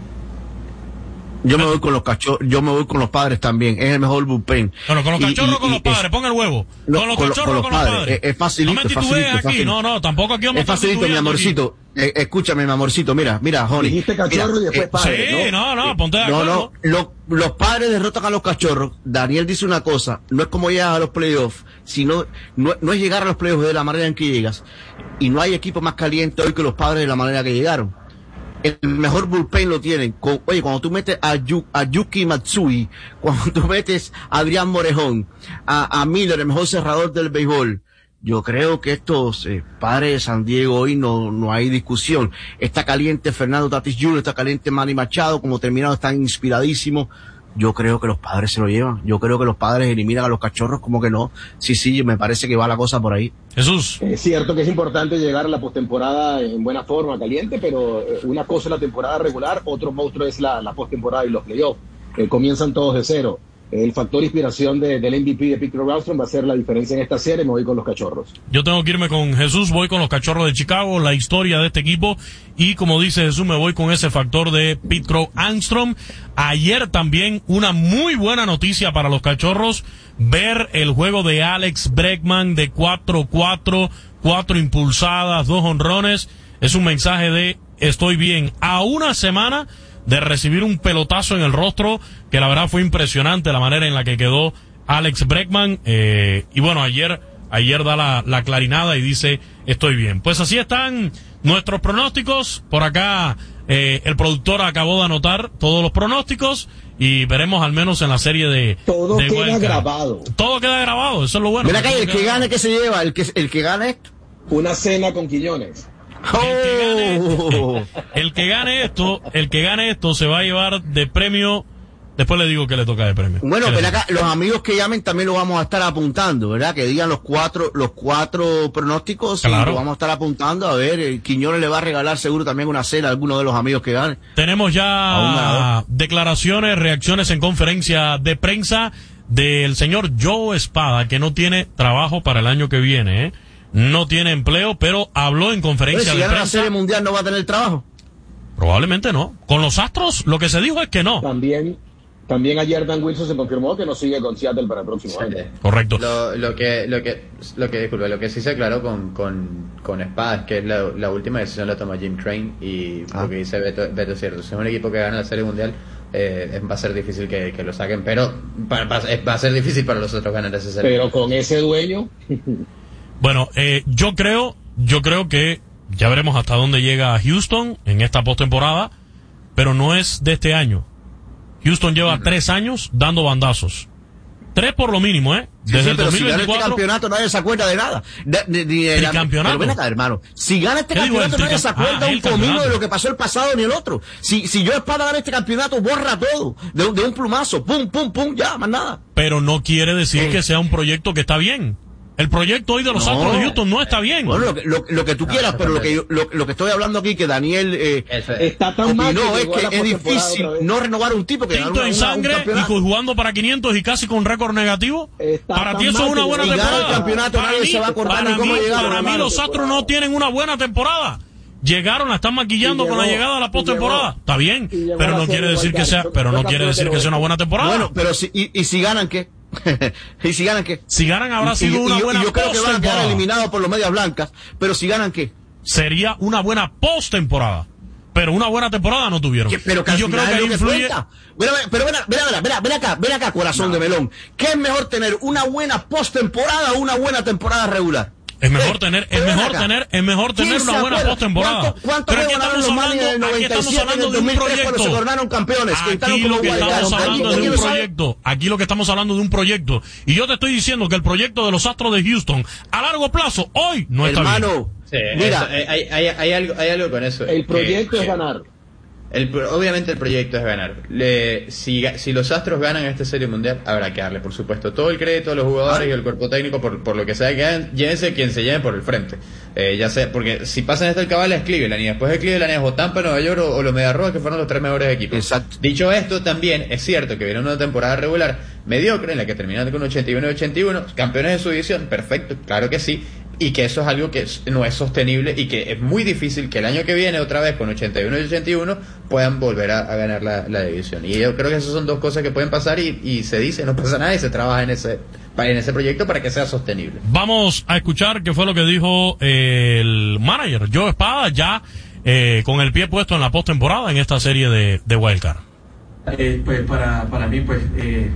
Yo me voy con los cachorros, yo me voy con los Padres también, es el mejor bullpen. Bueno, con los cachorros o con los Padres, es, ponga el huevo. No, con los con cachorros o con, con los Padres. Es, es facilito, no me es facilito, aquí, facilito. no, no, tampoco aquí vamos es facilito, mi amorcito. Eh, escúchame, mi amorcito, mira, mira, Johnny. Dijiste cachorro mira, y después eh, padre, sí, no, no, no, ponte de acuerdo. No, no, lo, los Padres derrotan a los Cachorros. Daniel dice una cosa, no es como llegar a los playoffs, sino, no, no es llegar a los playoffs de la manera en que llegas. Y no hay equipo más caliente hoy que los Padres de la manera que llegaron. El mejor bullpen lo tienen. Con, oye, cuando tú metes a, Yu, a Yuki Matsui, cuando tú metes a Adrián Morejón, a, a Miller, el mejor cerrador del béisbol, yo creo que estos eh, Padres de San Diego hoy no, no hay discusión. Está caliente Fernando Tatis junior, está caliente Manny Machado, como terminaron están inspiradísimos. Yo creo que los Padres se lo llevan. Yo creo que los Padres eliminan a los Cachorros, como que no. Sí, sí, me parece que va la cosa por ahí. Jesús. Es cierto que es importante llegar a la postemporada en buena forma, caliente, pero una cosa es la temporada regular, otro monstruo es la, la postemporada y los playoffs. Eh, comienzan todos de cero. El factor inspiración de, del M V P de Pete Crumpster va a ser la diferencia en esta serie. Me voy con los Cachorros. Yo tengo que irme con Jesús, voy con los Cachorros de Chicago, la historia de este equipo, y como dice Jesús, me voy con ese factor de Pete Crow Armstrong. Ayer también una muy buena noticia para los Cachorros, ver el juego de Alex Bregman de cuatro cuatro, cuatro impulsadas, dos honrones, es un mensaje de estoy bien, a una semana de recibir un pelotazo en el rostro, que la verdad fue impresionante la manera en la que quedó Alex Bregman, eh, y bueno, ayer ayer da la, la clarinada y dice estoy bien. Pues así están nuestros pronósticos, por acá eh, el productor acabó de anotar todos los pronósticos y veremos al menos en la serie de todo de queda Wildcard. grabado Todo queda grabado, eso es lo bueno. Mira que el que gane, que se lleva, el que, el que gane esto. Una cena con Quiñones. El que gane, el que gane esto, el que gane esto se va a llevar de premio. Después le digo que le toca de premio. Bueno, pero acá los amigos que llamen también lo vamos a estar apuntando, ¿verdad? Que digan los cuatro, los cuatro pronósticos, claro. Y lo vamos a estar apuntando. A ver, el Quiñones le va a regalar seguro también una cena a alguno de los amigos que ganen. Tenemos ya declaraciones, reacciones en conferencia de prensa del señor Joe Espada, que no tiene trabajo para el año que viene, ¿eh? No tiene empleo, pero habló en conferencia Oye, si de gana prensa. la Serie Mundial no va a tener trabajo. Probablemente no. Con los Astros lo que se dijo es que no. También, también ayer Dan Wilson se confirmó que no sigue con Seattle para el próximo Sí. año. Correcto. Lo, lo que, lo que, lo que, disculpe, lo que sí se aclaró con, con, con Espada es que la, la última decisión la toma Jim Crane y ah. lo que dice Beto, Beto es cierto. Si es un equipo que gana la Serie Mundial, eh, va a ser difícil que, que lo saquen, pero va, va, va a ser difícil para los otros ganar ese serie. Pero con ese dueño. Bueno, eh, yo creo, yo creo que ya veremos hasta dónde llega Houston en esta postemporada, pero no es de este año. Houston lleva uh-huh. tres años dando bandazos. Tres por lo mínimo, ¿eh? Desde sí, sí, el pero dos mil veinticuatro. Si gana este campeonato nadie se acuerda de nada. De, de, de, ¿El la, campeonato? Pero ven acá, hermano. Si gana este campeonato digo, nadie se acuerda ah, un comino de lo que pasó el pasado ni el otro. Si, si yo Espada gana este campeonato, borra todo. De, de un plumazo. Pum, pum, pum, ya, más nada. Pero no quiere decir eh. que sea un proyecto que está bien. El proyecto hoy de los no. Astros de Houston no está bien. Bueno, lo que, lo, lo que tú no, quieras, pero lo que, yo, lo, lo que estoy hablando aquí, que Daniel eh, está tan mal no, que es que es difícil no renovar un tipo que tinto una, en sangre una, y jugando para quinientos y casi con récord negativo. Está para ti eso es una buena si temporada. El campeonato, para mí, se va a acordar para, cómo mí, llegaron, para mí los Astros no tienen una buena temporada. llegaron, la están maquillando con la llegada de la postemporada. Está bien, pero no quiere decir que sea, pero no quiere decir que sea una buena temporada. Bueno, pero si, y, y si ganan, ¿qué? ¿Y si ganan qué? Si ganan habrá sido y, una y, buena y yo creo que van a quedar postemporada. eliminados por los medias blancas, pero si ganan, ¿qué? Sería una buena postemporada. Pero una buena temporada no tuvieron. ¿Qué? Pero que y yo creo que ahí que influye. Pero, pero ven, ven, ven, ven, ven acá, ven acá, corazón no. de melón. ¿Qué es mejor tener, una buena postemporada o una buena temporada regular? Es mejor tener, es mejor tener, es mejor tener una buena postemporada. ¿Cuánto, cuánto Pero aquí estamos hablando, aquí estamos hablando de un proyecto. Se coronaron campeones. Aquí lo que estamos hablando es de un proyecto. Aquí lo que estamos hablando de un proyecto. Y yo te estoy diciendo que el proyecto de los Astros de Houston a largo plazo hoy no está bien. Hermano, sí, mira, eso, hay, hay, hay algo, hay algo con eso. El proyecto que, es que, ganar. El, obviamente el proyecto es ganar. Le, si, si los Astros ganan esta Serie Mundial, habrá que darle, por supuesto, todo el crédito a los jugadores y al cuerpo técnico por, por lo que sea que hagan. Llévense quien se lleve por el frente. Eh, ya sé, porque si pasan esto el cabal es Cleveland y después de Cleveland es o Tampa, Nueva York o, o los Mediarrojas, que fueron los tres mejores equipos. Exacto. Dicho esto, también es cierto que viene una temporada regular mediocre en la que terminaron con ochenta y uno y ochenta y uno, campeones de su división, perfecto, claro que sí. Y que eso es algo que no es sostenible y que es muy difícil que el año que viene, otra vez con ochenta y uno y ochenta y uno, puedan volver a, a ganar la, la división. Y yo creo que esas son dos cosas que pueden pasar y, y se dice, no pasa nada y se trabaja en ese, en ese proyecto para que sea sostenible. Vamos a escuchar qué fue lo que dijo eh, el manager Joe Espada, ya eh, con el pie puesto en la postemporada en esta serie de, de Wild Card. Eh, pues para, para mí, pues... Eh...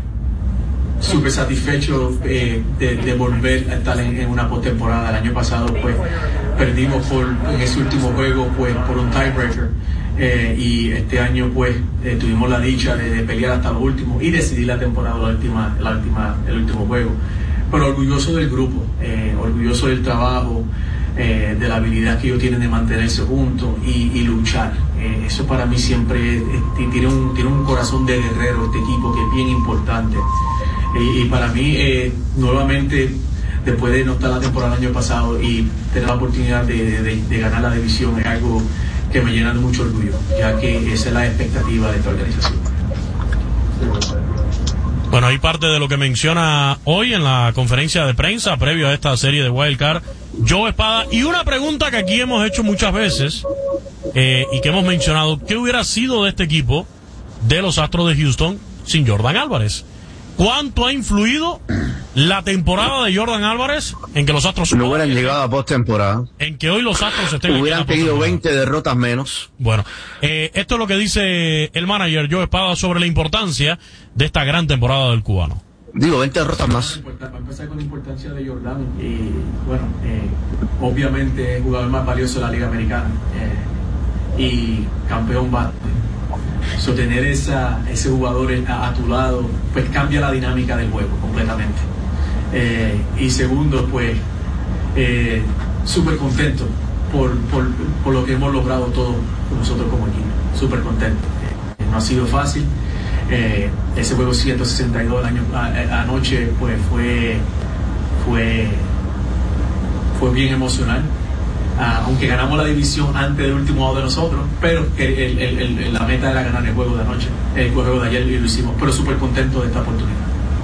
súper satisfecho eh, de, de volver a estar en, en una postemporada. El año pasado pues perdimos por, en ese último juego pues por un tiebreaker eh, y este año pues eh, tuvimos la dicha de, de pelear hasta lo último y decidir la temporada, la última, la última, el último juego. Pero orgulloso del grupo, eh, orgulloso del trabajo, eh, de la habilidad que ellos tienen de mantenerse juntos y, y luchar. Eh, eso para mí siempre es, es, tiene, un, tiene un corazón de guerrero este equipo que es bien importante. Y, y para mí, eh, nuevamente, después de no estar la temporada del año pasado y tener la oportunidad de, de, de ganar la división, es algo que me llena de mucho orgullo, ya que esa es la expectativa de esta organización. Bueno, hay parte de lo que menciona hoy en la conferencia de prensa previo a esta serie de Wild Card Joe Espada. Y una pregunta que aquí hemos hecho muchas veces eh, y que hemos mencionado, ¿qué hubiera sido de este equipo de los Astros de Houston sin Jordan Álvarez? ¿Cuánto ha influido la temporada de Jordan Álvarez en que los Astros no hubieran llegado a postemporada? En que hoy los Astros estén hubieran tenido veinte derrotas menos. Bueno, eh, esto es lo que dice el manager Joe Espada sobre la importancia de esta gran temporada del cubano. Digo, veinte derrotas más. Para empezar con la importancia de Jordan, y bueno, eh, obviamente es el jugador más valioso de la Liga Americana eh, y campeón bate. So, tener esa, ese jugador a, a tu lado pues cambia la dinámica del juego completamente. Eh, y segundo, pues eh, súper contento por, por, por lo que hemos logrado todos nosotros como equipo, súper contento. Eh, no ha sido fácil. Eh, ese juego ciento sesenta y dos el año, a, a, anoche pues fue fue fue bien emocional. Uh, aunque ganamos la división antes del último lado de nosotros, pero el, el, el, el, la meta era ganar el juego de anoche, el juego de ayer, y lo hicimos, pero súper contento de esta oportunidad.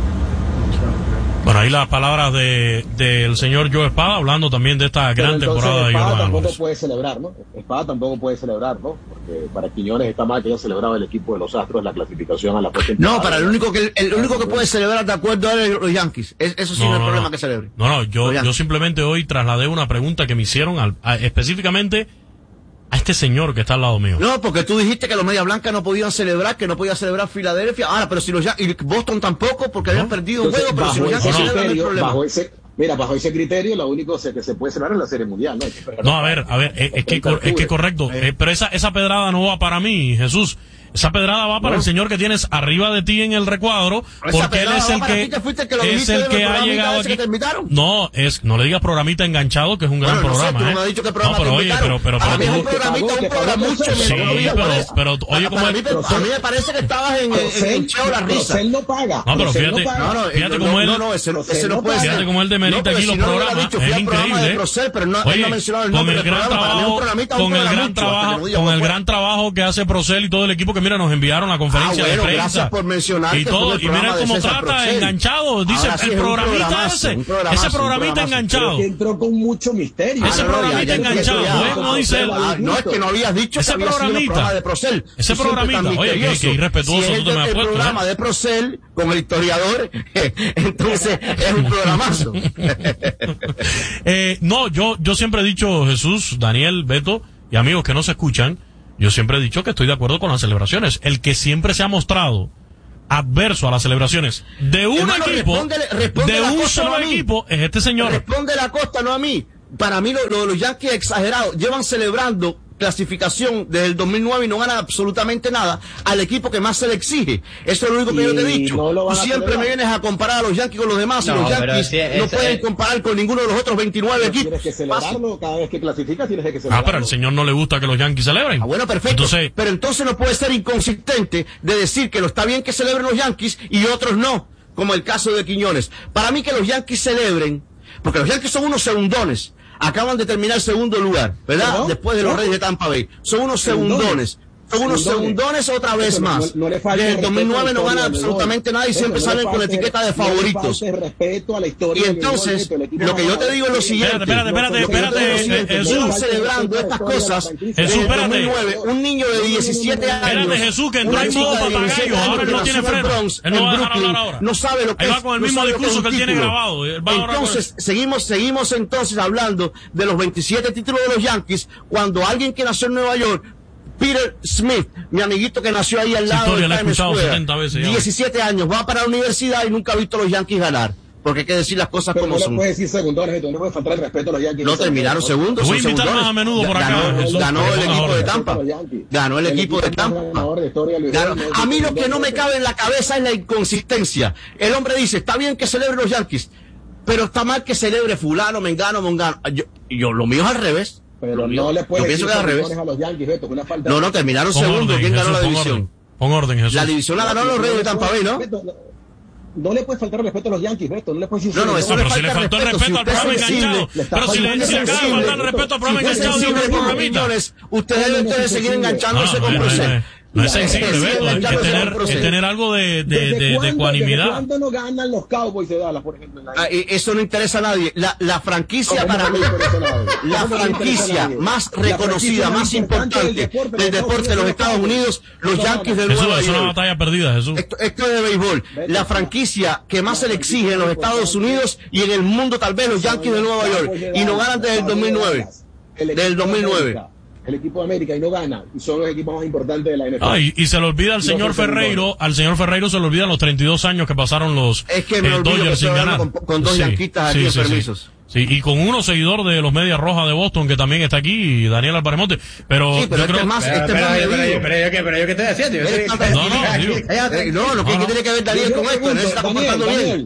Bueno, ahí las palabras de del señor Joe Espada, hablando también de esta gran temporada de Jordan Espada tampoco Álvarez. puede celebrar, ¿no? Espada tampoco puede celebrar, ¿no? Porque para Quiñones está mal que haya celebrado el equipo de los Astros la clasificación a la postemporada. No, para el único que el único que puede celebrar de acuerdo a él, los Yankees. Es, eso sí no, no es no, problema no. que celebre. No, no, yo, yo simplemente hoy trasladé una pregunta que me hicieron al, a, específicamente a este señor que está al lado mío. No, porque tú dijiste que los Medias Blancas no podían celebrar, que no podía celebrar Filadelfia. Ahora, pero si los Yankees, y Boston tampoco, porque ¿no? habían perdido un juego, pero si los Yankees celebran, no hay problema. Bajo ese, mira, bajo ese criterio, lo único que se puede celebrar es la Serie Mundial, ¿no? No, a ver, a ver, es, es que es que correcto, eh, pero esa esa pedrada no va para mí, Jesús. Esa pedrada va para no. el señor que tienes arriba de ti en el recuadro, porque él es el que, que, que es el que ha llegado aquí. No, es, no le digas programita enganchado, que es un gran bueno, no programa, sé, ¿eh? No, dicho que no pero oye, pero, pero, pero, pero tú, un programita, un programa mucho sí, pero, pero, oye, como a mí, a mí me parece que estabas en, en, en Cheo la risa. Él no paga. No, pero fíjate, fíjate cómo él, no, no, ese no puede fíjate cómo él demerita aquí los programas, es increíble. Oye, con el gran trabajo, con el gran trabajo, con el gran trabajo que hace Procel y todo el equipo que porque mira, nos enviaron la conferencia ah, bueno, de prensa. Gracias por mencionar y todo, y mira cómo trata enganchado. Dice Ahora sí el programita ese, ese programita enganchado. Que entró con mucho misterio. Ese ah, no, programita ya, ya, enganchado, ya, ¿no? Como dice él. Ah, no, es que no habías dicho ese que había sido el programa de Procel. Ese programita, oye, que, que irrespetuoso si tú te me has el puesto. El programa ¿eh? de Procel con el historiador, entonces es un programazo. eh, no, yo, yo siempre he dicho, Jesús, Daniel, Beto y amigos que no se escuchan, yo siempre he dicho que estoy de acuerdo con las celebraciones. El que siempre se ha mostrado adverso a las celebraciones de un Hermano, equipo, respóndele, respóndele de un Costa, solo no a mí. equipo, es este señor. Responde la Costa, no a mí. Para mí, lo, lo, los Yankees exagerados llevan celebrando clasificación desde el dos mil nueve y no ganan absolutamente nada al equipo que más se le exige. Eso es lo único que y yo te he dicho. No Tú siempre me vienes a comparar a los Yankees con los demás no, y los Yankees si es, no es, pueden es, comparar con ninguno de los otros veintinueve equipos. Tienes que celebrarlo cada vez que clasificas, tienes que celebrarlo. Ah, pero al señor no le gusta que los Yankees celebren. Ah, bueno, perfecto. Entonces, pero entonces no puede ser inconsistente de decir que lo está bien que celebren los Yankees y otros no, como el caso de Quiñones. Para mí que los Yankees celebren, porque los Yankees son unos segundones. Acaban de terminar segundo lugar, ¿verdad? ¿No? Después de los ¿No? Reyes de Tampa Bay. Son unos segundones. Son unos segundones otra vez eso, más. No, no Desde el dos mil nueve no ganan absolutamente nada y siempre no salen con la etiqueta de favoritos. No respeto a la historia y entonces, lo que yo te digo es lo siguiente. Espérate, espérate, espérate, Jesús. celebrando estas cosas. Jesús, espérate. Un niño de diecisiete años. Espérate, Jesús, que entró en modo papagayo. Ahora él no tiene freno. Él no va a dejar hablar ahora. No sabe lo que es. Él va con el mismo discurso que él tiene grabado. Entonces, seguimos, seguimos entonces hablando de los veintisiete títulos de los Yankees cuando alguien que nació en Nueva York, Peter Smith, mi amiguito que nació ahí al lado de Times Square, diecisiete años, va para la universidad y nunca ha visto a los Yankees ganar. Porque hay que decir las cosas pero como no son. No puedes decir segundones, no puede faltar el respeto a los Yankees. No terminaron segundos. Voy a invitar más a menudo por acá. Ganó, ganó el equipo de Tampa. Ganó el equipo de Tampa. Ganó. A mí lo que no me cabe en la cabeza es la inconsistencia. El hombre dice, está bien que celebre los Yankees, pero está mal que celebre fulano, mengano, mongano. Yo, yo lo mío es al revés. Pero no le puedes decir segundones a los Yankees, Beto, una falta. No, no, terminaron segundo. ¿Quién ganó la división? Pon orden, Jesús. La división la ganó los Reyes de Tampa Bay, ¿no? No le puedes faltar respeto a los Yankees, Beto. No le puedes decir. No, no, eso pero le si le faltó el respeto al programa enganchado. Pero si le acaba de faltar el respeto al programa enganchado de un programita. Ustedes deben seguir enganchándose con Procel. No es sensible, Beto, hay que tener, que tener algo de, de, de, de ecuanimidad. ¿Cuándo no ganan los Cowboys de Dallas, por ejemplo? Ah, eso no interesa a nadie. La, la franquicia para mí, la franquicia más reconocida, más importante del deporte de los Estados Unidos, los Yankees de Nueva York. Es una batalla perdida, Jesús. Esto, esto es de béisbol. La franquicia que más se le exige en los Estados Unidos y en el mundo, tal vez, los Yankees de Nueva York. Y no ganan desde el dos mil nueve. Desde el dos mil nueve. El equipo de América y no gana, y son los equipos más importantes de la N F L. Ah, y, y se le olvida al señor Ferreiro, al señor Ferreiro se le olvidan los treinta y dos años que pasaron los es que me eh, Dodgers sin ganar. Con, con dos sí, yanquistas aquí sí, en sí, permisos. Sí. Sí, y con uno seguidor de los Medias Rojas de Boston que también está aquí, Daniel Alparemonte. Pero, sí, pero yo este creo más, este más pero, pero, pero, yo qué, pero yo qué estoy haciendo. Yo estoy, no, no, digo, eh, no, lo que, no, no. tiene que ver Daniel con esto, él se está comportando bien.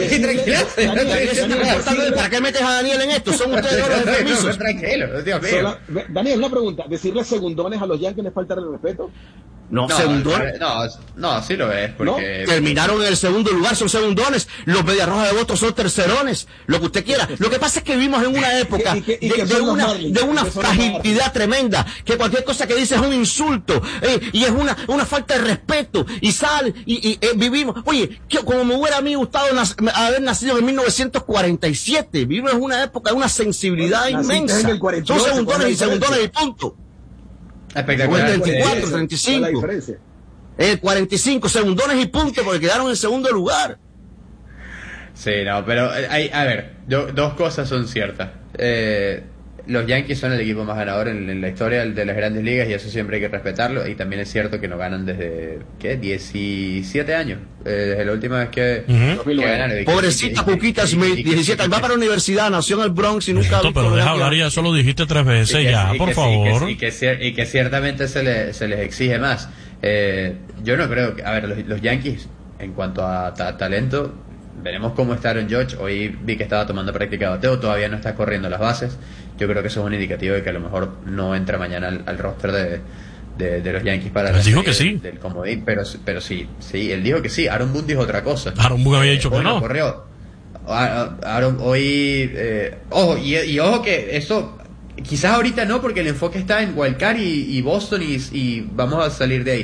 ¿Para qué metes a Daniel en esto? Son ustedes dos los enfermizos. Tranquilo, Dios mío. Daniel, una pregunta, ¿decirle segundones a los Yankees les falta el respeto? No, no, segundones. No, no, sí lo es. Porque... ¿No? Terminaron en el segundo lugar, son segundones. Los Medias Rojas de Boston son tercerones. Lo que usted quiera. Lo que pasa es que vivimos en una época ¿Y que, y que de, de, una, de una fragilidad tremenda. Que cualquier cosa que dice es un insulto. Eh, y es una, una falta de respeto. Y sale, y, y eh, vivimos. Oye, que, como me hubiera a mí gustado nac haber nacido en mil novecientos cuarenta y siete. Vivimos en una época de una sensibilidad bueno, inmensa. Son segundones y segundones y punto. Espectacular. El treinta y cuatro, treinta y cinco. El cuarenta y cinco segundones y punto porque quedaron en segundo lugar. Sí, no, pero hay, a ver, do, dos cosas son ciertas. Eh, los Yankees son el equipo más ganador en, en la historia de las grandes ligas y eso siempre hay que respetarlo. Y también es cierto que no ganan desde, ¿qué? diecisiete años. Eh, desde la última vez que, uh-huh. que ganaron. Pobrecita Cuquita Smith, diecisiete, va para la universidad, nació en el Bronx y nunca... No, pero deja hablar, ya solo dijiste tres veces, que, ya, por que, favor. Y que, y, que, y que ciertamente se, le, se les exige más. Eh, yo no creo que... A ver, los, los Yankees, en cuanto a ta talento... Veremos cómo está Aaron Judge. Hoy vi que estaba tomando práctica de bateo, todavía no está corriendo las bases. Yo creo que eso es un indicativo de que a lo mejor no entra mañana al, al roster de, de, de los Yankees para la dijo que sí. del, del comodín, pero, pero sí, sí, él dijo que sí. Aaron Boone dijo otra cosa. Aaron Boone había dicho que no. Corrió. Aaron, hoy, eh, ojo, y, y ojo que eso, quizás ahorita no, porque el enfoque está en Wildcard y, y Boston y, y vamos a salir de ahí.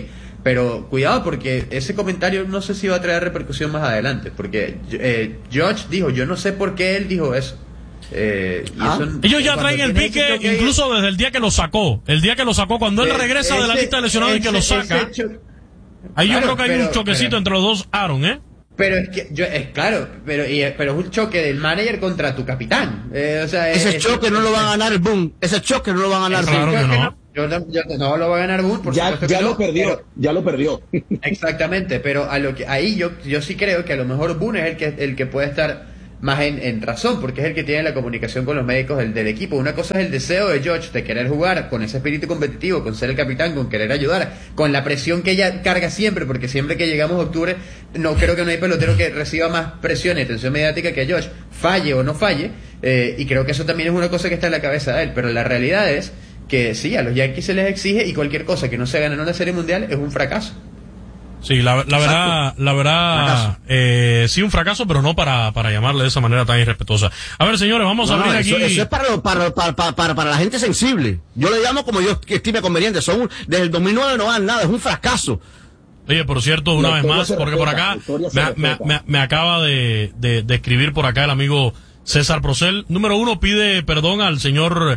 Pero cuidado, porque ese comentario no sé si va a traer repercusión más adelante, porque eh, George dijo, yo no sé por qué él dijo eso. Eh, y ¿Ah? eso ellos ya traen el pique incluso desde el día que lo sacó, el día que lo sacó, cuando él eh, regresa ese, de la lista de lesionados y que lo saca. Ahí claro, yo creo que hay pero, un choquecito pero, entre los dos Aaron, ¿eh? Pero es que, yo, es claro, pero, y, pero es un choque del manager contra tu capitán. Eh, o sea, ese es, choque es, no lo va a ganar Boone. Ese choque no lo va a ganar Boone. Claro que no. Yo, yo, no lo va a ganar Boone, por ya, supuesto ya que lo no, perdió, pero, ya lo perdió. Exactamente, pero a lo que ahí yo, yo sí creo que a lo mejor Boone es el que, el que puede estar más en, en razón, porque es el que tiene la comunicación con los médicos del, del equipo. Una cosa es el deseo de George de querer jugar con ese espíritu competitivo, con ser el capitán, con querer ayudar, con la presión que ella carga siempre, porque siempre que llegamos a octubre, no creo que no hay pelotero que reciba más presión y atención mediática que George, falle o no falle, eh, y creo que eso también es una cosa que está en la cabeza de él, pero la realidad es que sí, a los Yankees se les exige y cualquier cosa que no se gane en una serie mundial es un fracaso. Sí, la, la verdad, la verdad, eh, sí un fracaso, pero no para, para llamarle de esa manera tan irrespetuosa. A ver, señores, vamos no, a abrir eso, aquí. Eso es para, para, para, para, para, para la gente sensible. Yo le llamo como yo estime conveniente. Son, desde el dos mil nueve no dan nada, es un fracaso. Oye, por cierto, una vez más, porque por acá me, me, me, me acaba de, de, de escribir por acá el amigo César Procel. Número uno, pide perdón al señor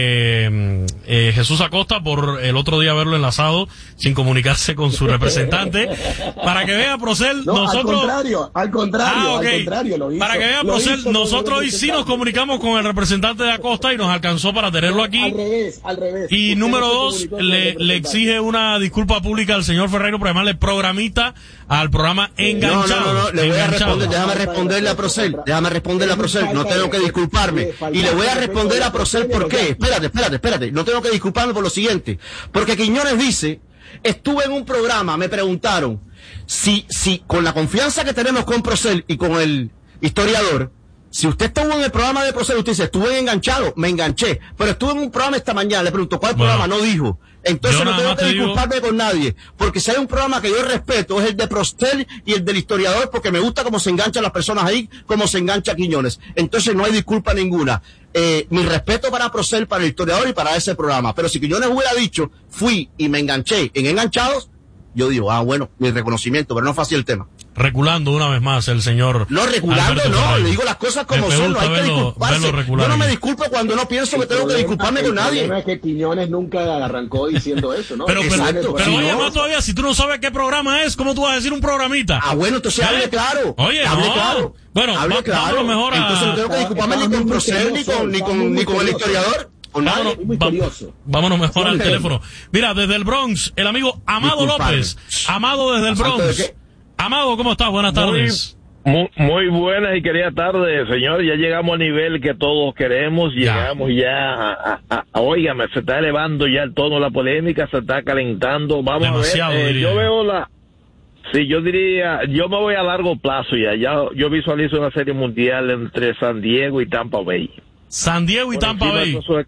eh, eh, Jesús Acosta por el otro día haberlo enlazado sin comunicarse con su representante. Para que vea, Procel, no, nosotros... Al contrario, al contrario, ah, okay. al contrario lo hizo, Para que vea, Procel, nosotros hoy sí nos comunicamos con el representante de Acosta y nos alcanzó para tenerlo aquí. Al revés, al revés. Y Usted número dos, le, le exige una disculpa pública al señor Ferreiro por llamarle programita al programa Enganchado. No, no, no, no. le voy a responder, déjame responderle a Procel, déjame responderle a Procel, no tengo que disculparme. Y le voy a responder a Procel por qué. Espérate, espérate, espérate. No tengo que disculparme por lo siguiente. Porque Quiñones dice, estuve en un programa, me preguntaron si, si con la confianza que tenemos con Procel y con el historiador, si usted estuvo en el programa de Procel, usted dice, estuve enganchado, me enganché. Pero estuve en un programa esta mañana, le pregunto, ¿cuál bueno, programa? No dijo. Entonces no tengo que disculparme digo... con nadie, porque si hay un programa que yo respeto es el de Procel y el del historiador, porque me gusta cómo se enganchan las personas ahí, cómo se engancha Quiñones. Entonces no hay disculpa ninguna. Eh, mi respeto para Procel, para el historiador y para ese programa. Pero si Quiñones hubiera dicho, fui y me enganché en Enganchados, yo digo, ah, bueno, mi reconocimiento, pero no fue así el tema. Reculando una vez más el señor. No, reculando Alberto no, Ferreiro. le digo las cosas como son, no hay que disculparse. Yo no me disculpo cuando no pienso que tengo que disculparme con nadie. El problema es que Quiñones nunca arrancó diciendo eso, ¿no? Pero, pero, Exacto, pero si oye, no, más todavía, si tú no sabes qué programa es, ¿cómo tú vas a decir un programita? Ah, bueno, entonces ¿Eh? hable claro. Oye, hable no. claro. Bueno, hable va, claro. Mejor a... Entonces no tengo que disculparme ni con Procel, ni con, ni con, ni con el historiador. Vámonos, va, vámonos mejor sí, al teléfono. Mira, desde el Bronx, el amigo Amado Disculpame. López. Amado desde el Bronx. Amado, ¿cómo estás? Buenas tardes. Muy, muy buenas y queridas tardes, señor. Ya llegamos al nivel que todos queremos. Ya. Llegamos ya a, a, a, óigame, se está elevando ya el tono, la polémica se está calentando. Vamos Demasiado, a ver. Eh, yo veo la... Sí, yo diría, yo me voy a largo plazo ya. Ya yo visualizo una serie mundial entre San Diego y Tampa Bay. San Diego y Por Tampa Bay. Eso,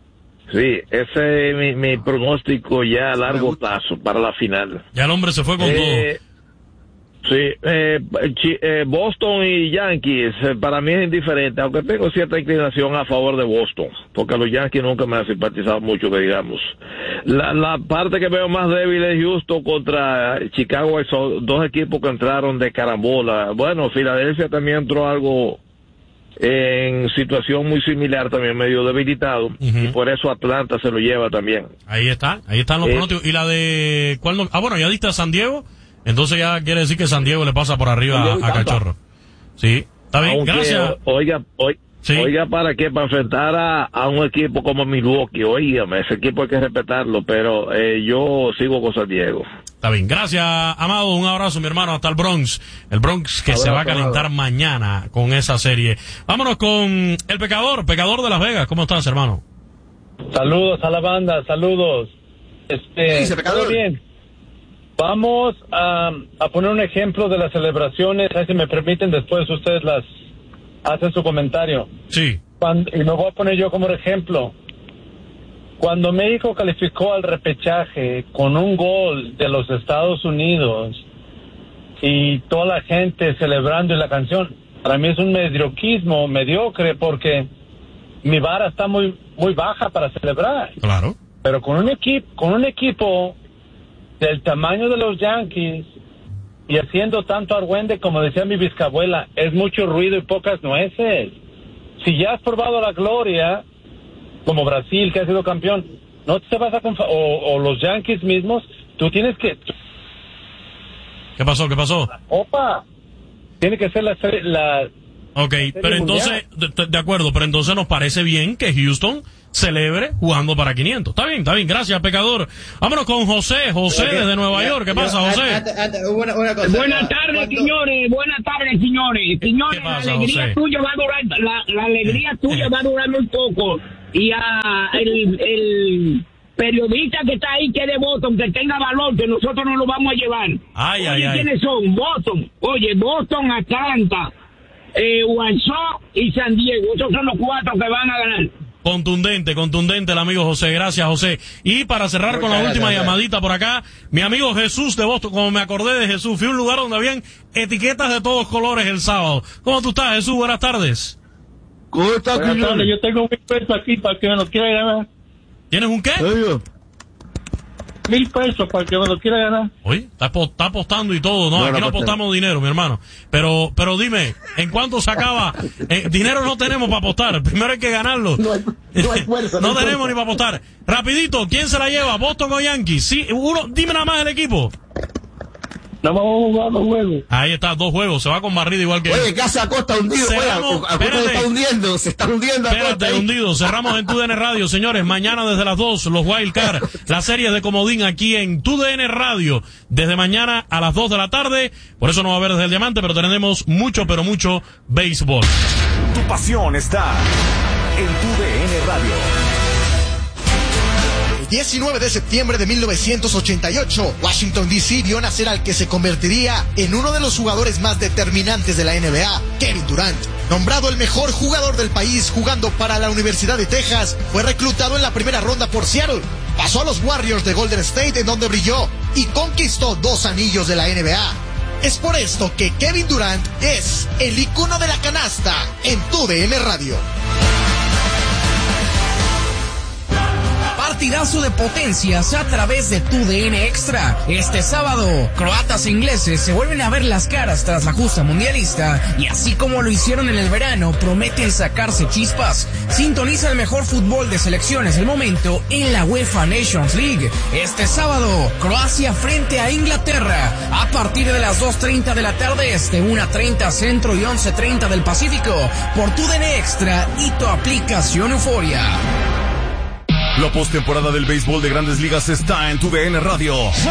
sí, ese es mi, mi pronóstico ya a largo plazo para la final. Ya el hombre se fue con eh, todo. Sí, eh, eh, Boston y Yankees, eh, para mí es indiferente, aunque tengo cierta inclinación a favor de Boston, porque los Yankees nunca me han simpatizado mucho, que digamos. La, la parte que veo más débil es Houston contra Chicago, son dos equipos que entraron de carambola. Bueno, Filadelfia también entró algo en situación muy similar, también medio debilitado, uh-huh. y por eso Atlanta se lo lleva también. Ahí está, ahí están los eh, pronósticos. ¿Y la de cuál no? Ah, bueno, ya diste a San Diego. Entonces ya quiere decir que San Diego le pasa por arriba a, a Cachorro. Sí, está bien, Aunque, gracias. Oiga, oiga, sí. oiga, ¿para qué? Para enfrentar a, a un equipo como Milwaukee, oígame, ese equipo hay que respetarlo, pero eh, yo sigo con San Diego. Está bien, gracias, Amado, un abrazo, mi hermano, hasta el Bronx. El Bronx que abrazo, se va a calentar abrazo. mañana con esa serie. Vámonos con el Pecador, Pecador de Las Vegas. ¿Cómo estás, hermano? Saludos a la banda, saludos. Este, dice, Pecador? bien. Vamos a, a poner un ejemplo de las celebraciones, si me permiten, después ustedes las hacen su comentario. Sí. Cuando, y me voy a poner yo como ejemplo. Cuando México calificó al repechaje con un gol de los Estados Unidos y toda la gente celebrando y la canción, para mí es un mediocrismo, mediocre, porque mi vara está muy muy baja para celebrar. Claro. Pero con un equipo, con un equipo del tamaño de los Yankees y haciendo tanto argüende, como decía mi bisabuela, es mucho ruido y pocas nueces. Si ya has probado la gloria, como Brasil, que ha sido campeón, no te vas a confa- o, o los Yankees mismos, tú tienes que... ¿Qué pasó? ¿Qué pasó? Opa, tiene que ser la... la Ok, pero entonces, de, de acuerdo, pero entonces nos parece bien que Houston celebre jugando para quinientos. Está bien, está bien, gracias, pecador. Vámonos con José, José okay. desde Nueva yo, York. ¿Qué yo, pasa, José? At, at, at, una, una cosa, buenas tardes, ¿cuánto? señores, buenas tardes, señores. Señores, ¿Qué pasa, la alegría José? tuya va a durar, la, la alegría tuya va a durar muy poco. Y a el, el periodista que está ahí, que es de Boston, que tenga valor, que nosotros no lo vamos a llevar. Ay, Oye, ay, ay. ¿quiénes son? Boston. Oye, Boston, Atlanta, eh, Guangzhou y San Diego. Esos son los cuatro que van a ganar. Contundente, contundente el amigo José. Gracias, José. Y para cerrar Muchas con la gracias, última gracias. llamadita por acá, mi amigo Jesús de Boston. Como me acordé de Jesús, fui a un lugar donde habían etiquetas de todos colores el sábado. ¿Cómo tú estás, Jesús? Buenas tardes. ¿Cómo estás, Buenas Quiñones? tardes, yo tengo mil pesos aquí para que me lo quiera ganar. ¿Tienes un qué? Oye, Mil pesos para que me lo quiera ganar. Oye, está, apo- está apostando y todo, ¿no? No, Aquí no no aposté. apostamos dinero, mi hermano. Pero, pero dime, ¿en cuánto se acaba? Eh, dinero no tenemos para apostar. Primero hay que ganarlo. No hay, no hay fuerza. No hay tenemos fuerza. ni para apostar. Rapidito, ¿quién se la lleva? ¿Boston o Yankees? Sí, uno, dime nada más el equipo. No vamos a jugar los juegos. Ahí está, dos juegos. Se va con barrida igual que... Oye, casi Acosta hundido. Oye, Cerramos, Acosta se espérate. está hundiendo. Se está hundiendo Acosta. Espérate, ahí. hundido. Cerramos en T U D N Radio, señores. Mañana desde las dos, los Wild Card, la serie de comodín aquí en T U D N Radio. Desde mañana a las dos de la tarde. Por eso no va a haber desde el diamante, pero tenemos mucho, pero mucho béisbol. Tu pasión está en Tu D N Radio. El diecinueve de septiembre de mil novecientos ochenta y ocho, Washington D C vio nacer al que se convertiría en uno de los jugadores más determinantes de la N B A, Kevin Durant. Nombrado el mejor jugador del país jugando para la Universidad de Texas, fue reclutado en la primera ronda por Seattle. Pasó a los Warriors de Golden State, en donde brilló y conquistó dos anillos de la N B A. Es por esto que Kevin Durant es el icono de la canasta en T U D N Radio. Partidazo de potencias a través de Tu D N Extra. Este sábado, croatas e ingleses se vuelven a ver las caras tras la justa mundialista y así como lo hicieron en el verano, prometen sacarse chispas. Sintoniza el mejor fútbol de selecciones del momento en la UEFA Nations League. Este sábado, Croacia frente a Inglaterra a partir de las dos treinta de la tarde este, una treinta centro y once treinta del Pacífico por Tu D N Extra y tu aplicación Euforia. La postemporada del béisbol de Grandes Ligas está en Tu D N Radio. ¡Se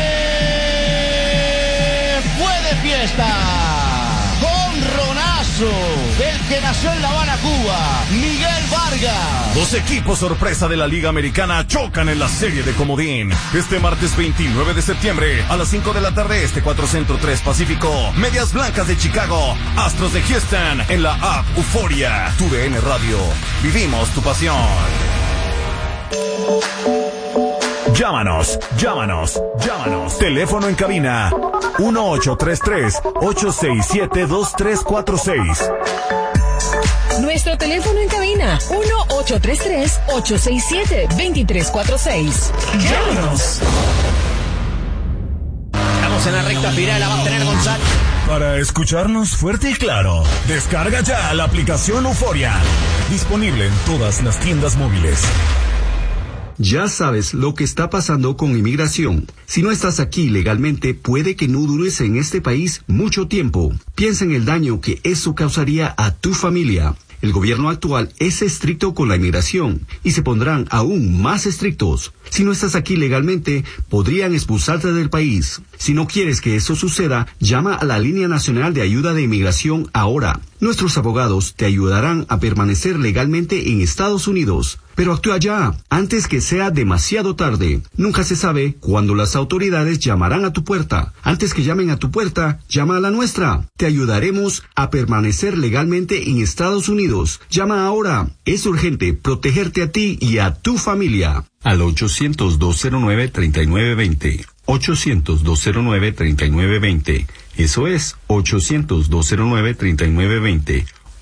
fue de fiesta! ¡Jonronazo! Del que nació en La Habana, Cuba, Miguel Vargas. Dos equipos sorpresa de la Liga Americana chocan en la serie de comodín. Este martes veintinueve de septiembre a las cinco de la tarde este, cuatro Centro, tres Pacífico. Medias Blancas de Chicago, Astros de Houston en la app Euforia. Tu D N Radio. Vivimos tu pasión. Llámanos, llámanos, llámanos. Teléfono en cabina uno ocho tres tres, ocho seis siete, dos tres cuatro seis. Nuestro teléfono en cabina uno ocho tres tres, ocho seis siete, dos tres cuatro seis. Llámanos. Estamos en la recta final, la va a tener González. Para escucharnos fuerte y claro, descarga ya la aplicación Euforia. Disponible en todas las tiendas móviles. Ya sabes lo que está pasando con inmigración. Si no estás aquí legalmente, puede que no dures en este país mucho tiempo. Piensa en el daño que eso causaría a tu familia. El gobierno actual es estricto con la inmigración y se pondrán aún más estrictos. Si no estás aquí legalmente, podrían expulsarte del país. Si no quieres que eso suceda, llama a la Línea Nacional de Ayuda de Inmigración ahora. Nuestros abogados te ayudarán a permanecer legalmente en Estados Unidos. Pero actúa ya, antes que sea demasiado tarde. Nunca se sabe cuándo las autoridades llamarán a tu puerta. Antes que llamen a tu puerta, llama a la nuestra. Te ayudaremos a permanecer legalmente en Estados Unidos. Llama ahora. Es urgente protegerte a ti y a tu familia. Al ochocientos, dos cero nueve, tres nueve dos cero. ochocientos, dos cero nueve, tres nueve dos cero. Eso es ochocientos, dos cero nueve, tres nueve dos cero.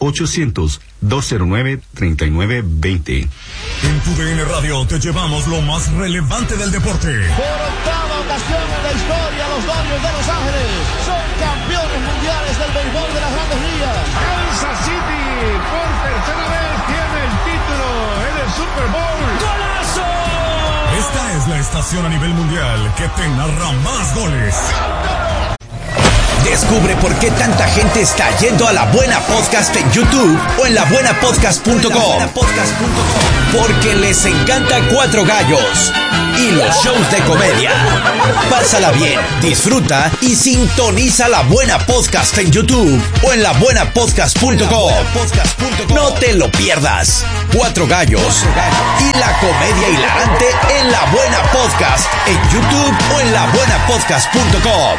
ochocientos, dos cero nueve, treinta y nueve veinte. En tu D N Radio te llevamos lo más relevante del deporte. Por octava ocasión en la historia, los Dodgers de Los Ángeles son campeones mundiales del béisbol de las Grandes Ligas. Kansas City por tercera vez tiene el título en el Super Bowl. ¡Golazo! Esta es la estación a nivel mundial que te narra más goles. Descubre por qué tanta gente está yendo a La Buena Podcast en YouTube o en la buena podcast punto com. Porque les encanta Cuatro Gallos y los shows de comedia. Pásala bien, disfruta y sintoniza La Buena Podcast en YouTube o en la buena podcast punto com. No te lo pierdas. Cuatro Gallos y la comedia hilarante en La Buena Podcast en YouTube o en la buena podcast punto com.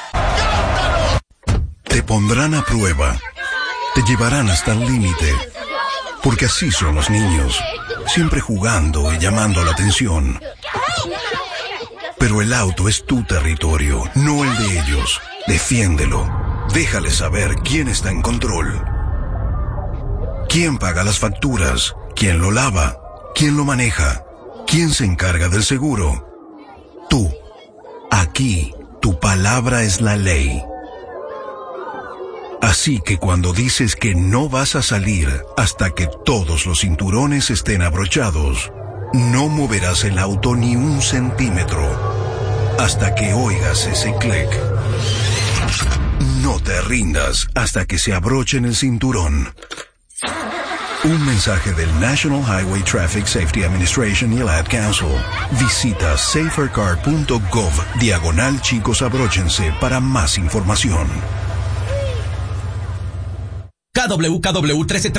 Te pondrán a prueba, te llevarán hasta el límite, porque así son los niños, siempre jugando y llamando la atención. Pero el auto es tu territorio, no el de ellos. Defiéndelo, déjale saber quién está en control. ¿Quién paga las facturas? ¿Quién lo lava? ¿Quién lo maneja? ¿Quién se encarga del seguro? Tú. Aquí, tu palabra es la ley. Así que cuando dices que no vas a salir hasta que todos los cinturones estén abrochados, no moverás el auto ni un centímetro hasta que oigas ese clic. No te rindas hasta que se abrochen el cinturón. Un mensaje del National Highway Traffic Safety Administration y el Ad Council. Visita safercar punto gov diagonal chicos abróchense para más información. K W K W trece